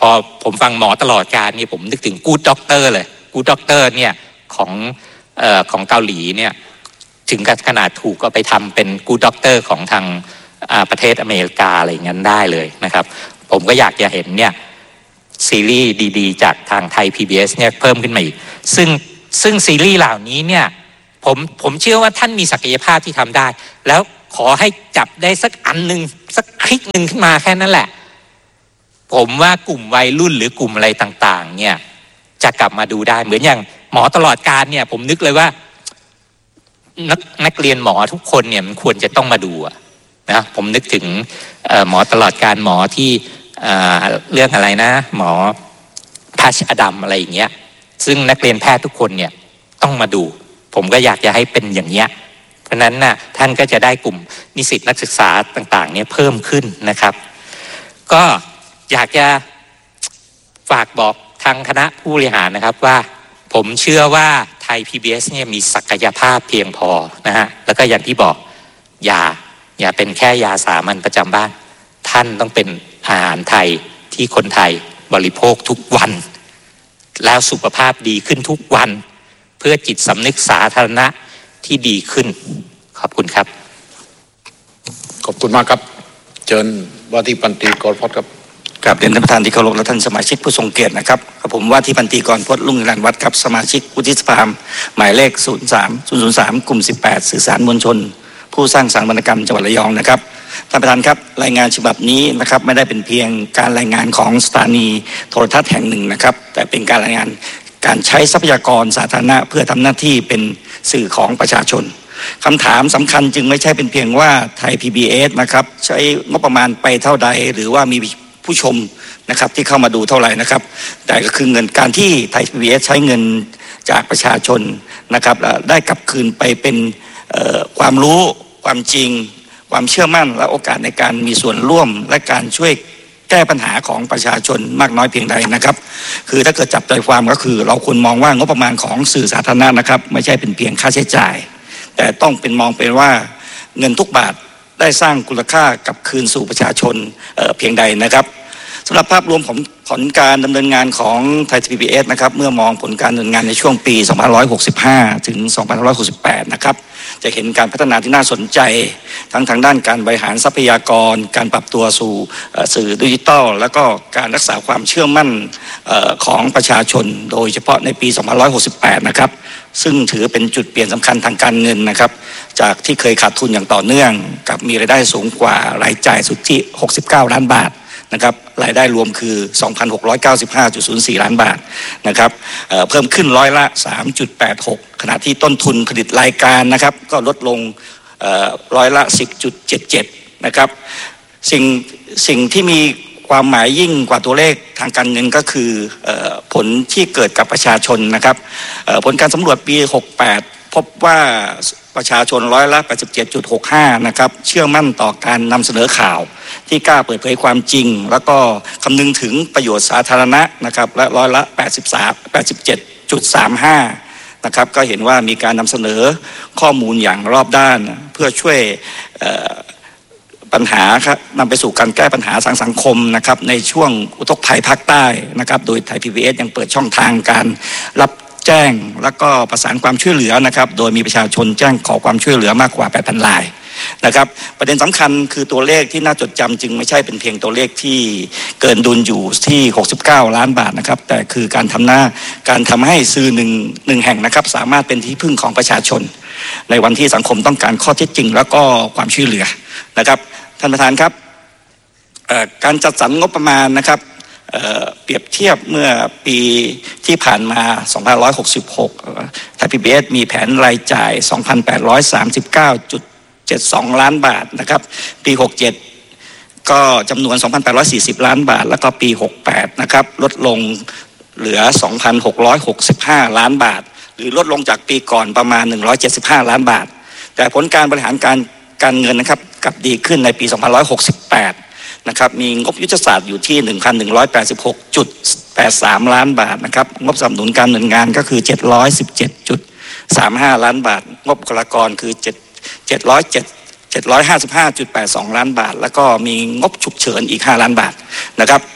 [SPEAKER 7] อผมฟังหมอตลอดการนี่ผมนึกถึงกู๊ดด็อกเตอร์เลยกู๊ดด็อกเตอร์เนี่ยของเอ่อของเกาหลีเนี่ยถึงกับขนาดถูกก็ไปทำเป็นกู๊ดด็อกเตอร์ของทางประเทศอเมริกาอะไรอย่างนั้นได้เลยนะครับผมก็อยากจะเห็นเนี่ยซีรีส์ดีๆจากทางไทย พี บี เอส เนี่ยเพิ่มขึ้นมาอีกซึ่งซึ่งซีรีส์เหล่านี้เนี่ยผมผมเชื่อว่าท่านมีศักยภาพที่ทำได้แล้วขอให้จับได้สักอันหนึ่งสักคลิกหนึ่งขึ้นมาแค่นั้นแหละผมว่ากลุ่มวัยรุ่นหรือกลุ่มอะไรต่างๆเนี่ยจะกลับมาดูได้เหมือนอย่างหมอตลอดการเนี่ยผมนึกเลยว่านักนักเรียนหมอทุกคนเนี่ยมันควรจะต้องมาดูนะผมนึกถึงหมอตลอดการหมอที่เรื่องอะไรนะหมอพัชอดัมอะไรอย่างเงี้ยซึ่งนักเรียนแพทย์ทุกคนเนี่ยต้องมาดูผมก็อยากจะให้เป็นอย่างเงี้ยเพราะนั้นน่ะท่านก็จะได้กลุ่มนิสิตนักศึกษาต่างๆเนี่ยเพิ่มขึ้นนะครับก็อยากจะฝากบอกทางคณะผู้บริหารนะครับว่าผมเชื่อว่าไทย พี บี เอส เนี่ยมีศักยภาพเพียงพอนะฮะแล้วก็อย่างที่บอกอย่าอย่าเป็นแค่ยาสามัญประจำบ้านท่านต้องเป็นอาหารไทยที่คนไทยบริโภคทุกวันแล้วสุขภาพดีขึ้นทุกวันเพื่อจิตสำนึกสาธารณะที่ดีขึ้นขอบคุณครับ
[SPEAKER 2] ขอบคุณมากครับเชิญว่าที่พันตรีกรพจน์ครับ
[SPEAKER 8] กราบเรียนท่านประธานที่เคารพและท่านสมาชิกผู้ทรงเกียรตินะครับผมว่าที่พันตรีกรพจน์รุ่งเรืองวัฒน์ครับสมาชิกวุฒิสภาหมายเลขศูนย์ สาม ศูนย์ ศูนย์ สามกลุ่มสิบแปดสื่อสารมวลชนผู้สร้างสรรค์วรรณกรรมจังหวัดระยองนะครับท่านประธานครับรายงานฉบับนี้นะครับไม่ได้เป็นเพียงการรายงานของสถานีโทรทัศน์แห่งหนึ่งนะครับแต่เป็นการรายงานการใช้ทรัพยากรสาธารณะเพื่อทำหน้าที่เป็นสื่อของประชาชนคำถามสำคัญจึงไม่ใช่เป็นเพียงว่าไทย พี บี เอส นะครับใช้งบประมาณไปเท่าใดหรือว่ามีผู้ชมนะครับที่เข้ามาดูเท่าไหร่นะครับแต่ก็คือเงินการที่ไทย พี บี เอส ใช้เงินจากประชาชนนะครับได้กลับคืนไปเป็นความรู้ความจริงความเชื่อมั่นและโอกาสในการมีส่วนร่วมและการช่วยแก้ปัญหาของประชาชนมากน้อยเพียงใดนะครับคือถ้าเกิดจับใจความก็คือเราควรมองว่างบประมาณของสื่อสาธารณะนะครับไม่ใช่เป็นเพียงค่าใช้จ่ายแต่ต้องเป็นมองเป็นว่าเงินทุกบาทได้สร้างคุณค่ากลับคืนสู่ประชาชน เอ่อ เพียงใดนะครับสำหรับภาพรวมของผลการดำเนินงานของไทย พี บี เอส นะครับเมื่อมองผลการดำเนินงานในช่วงปีสองพันห้าร้อยหกสิบห้าถึงสองพันห้าร้อยหกสิบแปดนะครับจะเห็นการพัฒนาที่น่าสนใจทั้งทางด้านการบริหารทรัพยากรการปรับตัวสู่สื่อดิจิทัลแล้วก็การรักษาความเชื่อมั่นของประชาชนโดยเฉพาะในปีสองพันห้าร้อยหกสิบแปดนะครับซึ่งถือเป็นจุดเปลี่ยนสำคัญทางการเงินนะครับจากที่เคยขาดทุนอย่างต่อเนื่องกับมีรายได้สูงกว่ารายจ่ายสุทธิหกสิบเก้าล้านบาทนะครับรายได้รวมคือ สองพันหกร้อยเก้าสิบห้าจุดศูนย์สี่ ล้านบาทนะครับ เอ่อ เพิ่มขึ้นร้อยละ สามจุดแปดหก ขณะที่ต้นทุนผลิตรายการนะครับก็ลดลงเอ่อร้อยละ สิบจุดเจ็ดเจ็ด นะครับสิ่งสิ่งที่มีความหมายยิ่งกว่าตัวเลขทางการเงินก็คือเอ่อผลที่เกิดกับประชาชนนะครับเอ่อผลการสำรวจปีหกสิบแปดพบว่าประชาชนร้อยละ แปดสิบเจ็ดจุดหกห้า นะครับเชื่อมั่นต่อการนำเสนอข่าวที่กล้าเปิดเผยความจริงแล้วก็คำนึงถึงประโยชน์สาธารณะนะครับและร้อยละ แปดสิบสาม แปดสิบเจ็ดจุดสามห้า นะครับก็เห็นว่ามีการนำเสนอข้อมูลอย่างรอบด้านเพื่อช่วยปัญหาครับนำไปสู่การแก้ปัญหาทางสังคมนะครับในช่วงอุทกภัยภาคใต้นะครับโดยไทย พี บี เอส ยังเปิดช่องทางการรับแจ้งแล้วก็ประสานความช่วยเหลือนะครับโดยมีประชาชนแจ้งขอความช่วยเหลือมากกว่า แปดพัน รายนะครับประเด็นสำคัญคือตัวเลขที่น่าจดจำจึงไม่ใช่เป็นเพียงตัวเลขที่เกินดุลอยู่ที่หกสิบเก้าล้านบาทนะครับแต่คือการทำหน้าการทำให้สื่อหนึ่งหนึ่งแห่งนะครับสามารถเป็นที่พึ่งของประชาชนในวันที่สังคมต้องการข้อเท็จจริงแล้วก็ความช่วยเหลือนะครับท่านประธานครับการจัดสรรงบประมาณนะครับเอ่อเปรียบเทียบเมื่อปีที่ผ่านมาสองพันห้าร้อยหกสิบหกไทย พี บี เอส มีแผนรายจ่าย สองพันแปดร้อยสามสิบเก้าจุดเจ็ดสอง ล้านบาทนะครับปีหกสิบเจ็ดก็จำนวน สองพันแปดร้อยสี่สิบ ล้านบาทแล้วก็ปีหกสิบแปดนะครับลดลงเหลือ สองพันหกร้อยหกสิบห้า ล้านบาทหรือลดลงจากปีก่อนประมาณหนึ่งร้อยเจ็ดสิบห้าล้านบาทแต่ผลการบริหารการการเงินนะครับกลับดีขึ้นในปีสองพันห้าร้อยหกสิบแปดนะครับมีงบยุทธศาสตร์อยู่ที่ หนึ่งพันหนึ่งร้อยแปดสิบหกจุดแปดสาม ล้านบาทนะครับงบสนับสนุนการดำเนินงานก็คือ เจ็ดร้อยสิบเจ็ดจุดสามห้า ล้านบาทงบบุคลากรคือ เจ็ดร้อยเจ็ด เจ็ดร้อยห้าสิบห้าจุดแปดสอง ล้านบาทแล้วก็มีงบฉุกเฉินอีกห้าล้านบาทนะครับ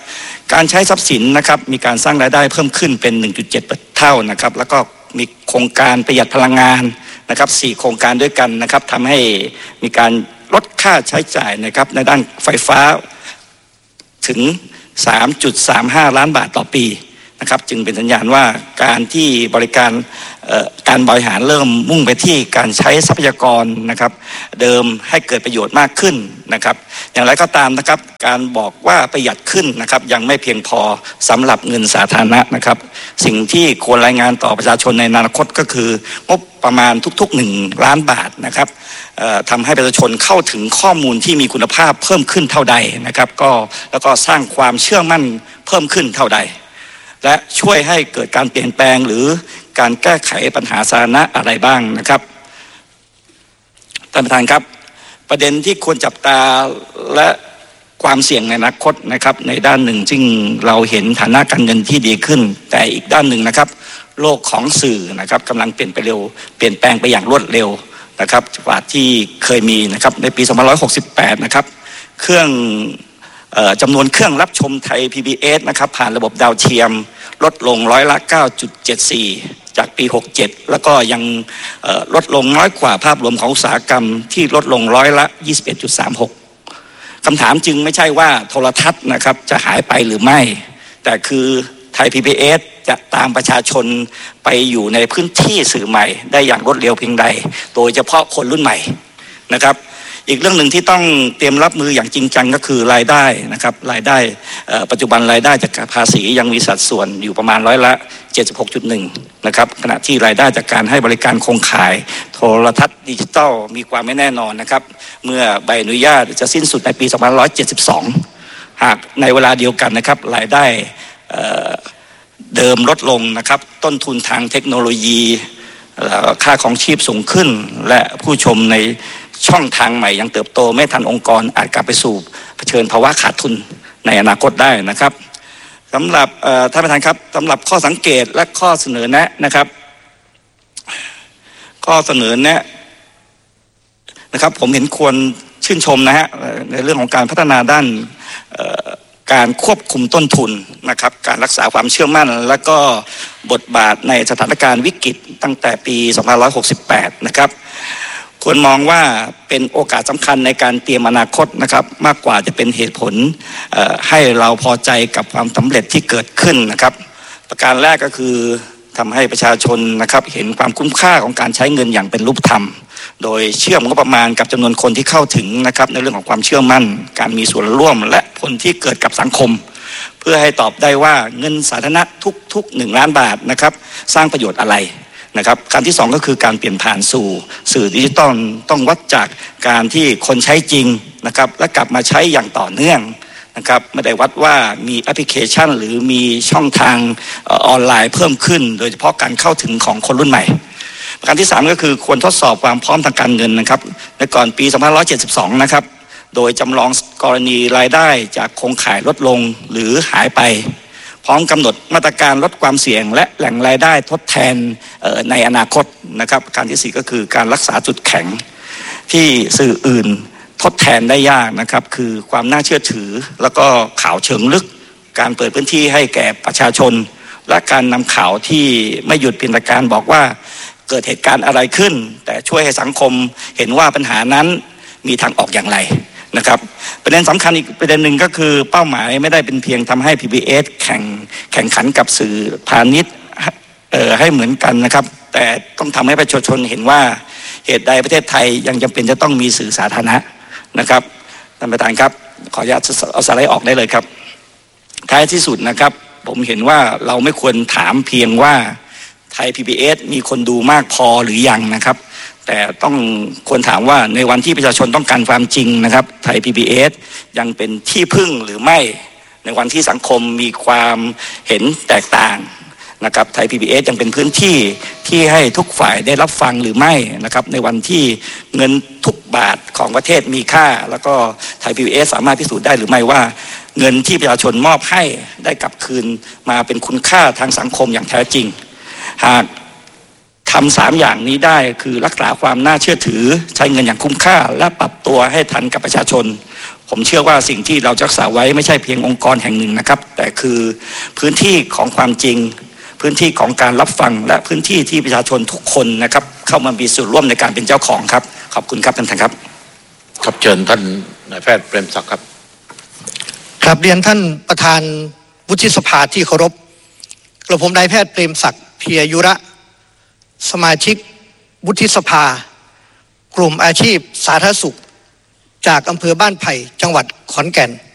[SPEAKER 8] การใช้ทรัพย์สินนะครับมีการสร้างรายได้เพิ่มขึ้นเป็น หนึ่งจุดเจ็ด เท่านะครับแล้วก็มีโครงการประหยัดพลังงานนะครับสี่โครงการด้วยกันนะครับทำให้มีการลดค่าใช้จ่ายนะครับในด้านไฟฟ้าถึง สามจุดสามห้า ล้านบาทต่อปีนะครับจึงเป็นสัญญาณว่าการที่บริการการบริหารเริ่มมุ่งไปที่การใช้ทรัพยากรนะครับเดิมให้เกิดประโยชน์มากขึ้นนะครับอย่างไรก็ตามนะครับการบอกว่าประหยัดขึ้นนะครับยังไม่เพียงพอสำหรับเงินสาธารณะนะครับสิ่งที่ควรรายงานต่อประชาชนในอนาคตก็คืองบประมาณทุกๆหนึ่งล้านบาทนะครับทำให้ประชาชนเข้าถึงข้อมูลที่มีคุณภาพเพิ่มขึ้นเท่าใดนะครับก็แล้วก็สร้างความเชื่อมั่นเพิ่มขึ้นเท่าใดและช่วยให้เกิดการเปลี่ยนแปลงหรือการแก้ไขปัญหาสาธารณะอะไรบ้างนะครับท่านประธานครับประเด็นที่ควรจับตาและความเสี่ยงในอนาคตนะครับในด้านหนึ่งซึ่งเราเห็นฐานะการเงินที่ดีขึ้นแต่อีกด้านหนึ่งนะครับโลกของสื่อนะครับกำลังเปลี่ยนไปเร็วเปลี่ยนแปลงไปอย่างรวดเร็วนะครับกว่าที่เคยมีนะครับในปีสองพันห้าร้อยหกสิบแปดนะครับเครื่องจำนวนเครื่องรับชมไทย พี บี เอส นะครับผ่านระบบดาวเทียมลดลงร้อยละ เก้าจุดเจ็ดสี่ จากปีหกสิบเจ็ดแล้วก็ยังลดลงน้อยกว่าภาพรวมของอุตสาหกรรมที่ลดลงร้อยละ ยี่สิบเอ็ดจุดสามหก คำถามจึงไม่ใช่ว่าโทรทัศน์นะครับจะหายไปหรือไม่แต่คือไทย พี บี เอส จะตามประชาชนไปอยู่ในพื้นที่สื่อใหม่ได้อย่างรวดเร็วเพียงใดโดยเฉพาะคนรุ่นใหม่นะครับอีกเรื่องหนึ่งที่ต้องเตรียมรับมืออย่างจริงจังก็คือรายได้นะครับรายได้ปัจจุบันรายได้จากภาษียังมีสัดส่วนอยู่ประมาณร้อยละ เจ็ดสิบหกจุดหนึ่ง นะครับขณะที่รายได้จากการให้บริการโครงข่ายโทรทัศน์ดิจิทัลมีความไม่แน่นอนนะครับเมื่อใบอนุญาตจะสิ้นสุดในปีสองพันห้าร้อยเจ็ดสิบสองหากในเวลาเดียวกันนะครับรายได้เดิมลดลงนะครับต้นทุนทางเทคโนโลยีค่าของชีพสูงขึ้นและผู้ชมในช่องทางใหม่ยังเติบโตไม่ทันองค์กรอาจกลับไปสู่เผชิญภาวะขาดทุนในอนาคตได้นะครับสำหรับท่านประธานครับสำหรับข้อสังเกตและข้อเสนอแนะนะครับข้อเสนอแนะนะครับผมเห็นควรชื่นชมนะฮะในเรื่องของการพัฒนาด้านการควบคุมต้นทุนนะครับการรักษาความเชื่อมั่นและก็บทบาทในสถานการณ์วิกฤตตั้งแต่ปีสองพันห้าร้อยหกสิบแปดนะครับควรมองว่าเป็นโอกาสสำคัญในการเตรียมอนาคตนะครับมากกว่าจะเป็นเหตุผลให้เราพอใจกับความสำเร็จที่เกิดขึ้นนะครับประการแรกก็คือทำให้ประชาชนนะครับเห็นความคุ้มค่าของการใช้เงินอย่างเป็นรูปธรรมโดยเชื่อมงบประมาณกับจำนวนคนที่เข้าถึงนะครับในเรื่องของความเชื่อมั่นการมีส่วนร่วมและผลที่เกิดกับสังคมเพื่อให้ตอบได้ว่าเงินสาธารณะทุกๆหนึ่งล้านบาทนะครับสร้างประโยชน์อะไรนะครับการที่สองก็คือการเปลี่ยนผ่านสู่สื่อดิจิตอลต้องวัดจากการที่คนใช้จริงนะครับและกลับมาใช้อย่างต่อเนื่องนะครับไม่ได้วัดว่ามีแอปพลิเคชันหรือมีช่องทางออนไลน์เพิ่มขึ้นโดยเฉพาะการเข้าถึงของคนรุ่นใหม่ประการที่สามก็คือควรทดสอบความพร้อมทางการเงินนะครับในก่อนปีสองพันห้าร้อยเจ็ดสิบสองนะครับโดยจำลองกรณีรายได้จากโครงข่ายลดลงหรือหายไปพร้อมกำหนดมาตรการลดความเสี่ยงและแหล่งรายได้ทดแทนในอนาคตนะครับการที่สี่ก็คือการรักษาจุดแข็งที่สื่ออื่นทดแทนได้ยากนะครับคือความน่าเชื่อถือแล้วก็ข่าวเชิงลึกการเปิดพื้นที่ให้แก่ประชาชนและการนำข่าวที่ไม่หยุดเพียงแต่การบอกว่าเกิดเหตุการณ์อะไรขึ้นแต่ช่วยให้สังคมเห็นว่าปัญหานั้นมีทางออกอย่างไรนะครับประเด็นสำคัญอีกประเด็นหนึ่งก็คือเป้าหมายไม่ได้เป็นเพียงทำให้ พี บี เอส แข่งแข่งขันกับสื่อพาณิชย์เอ่อให้เหมือนกันนะครับแต่ต้องทำให้ประชาชนเห็นว่าเหตุใดประเทศไทยยังจำเป็นจะต้องมีสื่อสาธารณะนะครับท่านประธานครับขออนุญาตเอาสไลด์ออกได้เลยครับท้ายที่สุดนะครับผมเห็นว่าเราไม่ควรถามเพียงว่าไทย พี บี เอส มีคนดูมากพอหรือยังนะครับแต่ต้องควรถามว่าในวันที่ประชาชนต้องการความจริงนะครับไทย พี บี เอส ยังเป็นที่พึ่งหรือไม่ในวันที่สังคมมีความเห็นแตกต่างนะครับไทย พี บี เอส ยังเป็นพื้นที่ที่ให้ทุกฝ่ายได้รับฟังหรือไม่นะครับในวันที่เงินทุกบาทของประเทศมีค่าแล้วก็ไทย พี บี เอส สามารถพิสูจน์ได้หรือไม่ว่าเงินที่ประชาชนมอบให้ได้กลับคืนมาเป็นคุณค่าทางสังคมอย่างแท้จริงหากทำสามอย่างนี้ได้คือรักษาความน่าเชื่อถือใช้เงินอย่างคุ้มค่าและปรับตัวให้ทันกับประชาชนผมเชื่อว่าสิ่งที่เราจะรักษาไว้ไม่ใช่เพียงองค์กรแห่งหนึ่งนะครับแต่คือพื้นที่ของความจริงพื้นที่ของการรับฟังและพื้นที่ที่ประชาชนทุกคนนะครับเข้ามามีส่วนร่วมในการเป็นเจ้าของครับขอบคุณครับท่านประธานครับ
[SPEAKER 2] ครับเชิญท่านนายแพทย์เปรมศักดิ์ครับ
[SPEAKER 9] ครับเรียนท่านประธานวุฒิสภาที่เคารพกระผมนายแพทย์เปรมศักดิ์เพียยุระสมาชิกวุฒิสภากลุ่มอาชีพสาธารณสุขจากอำเภอบ้านไผ่จังหวัดขอนแก่น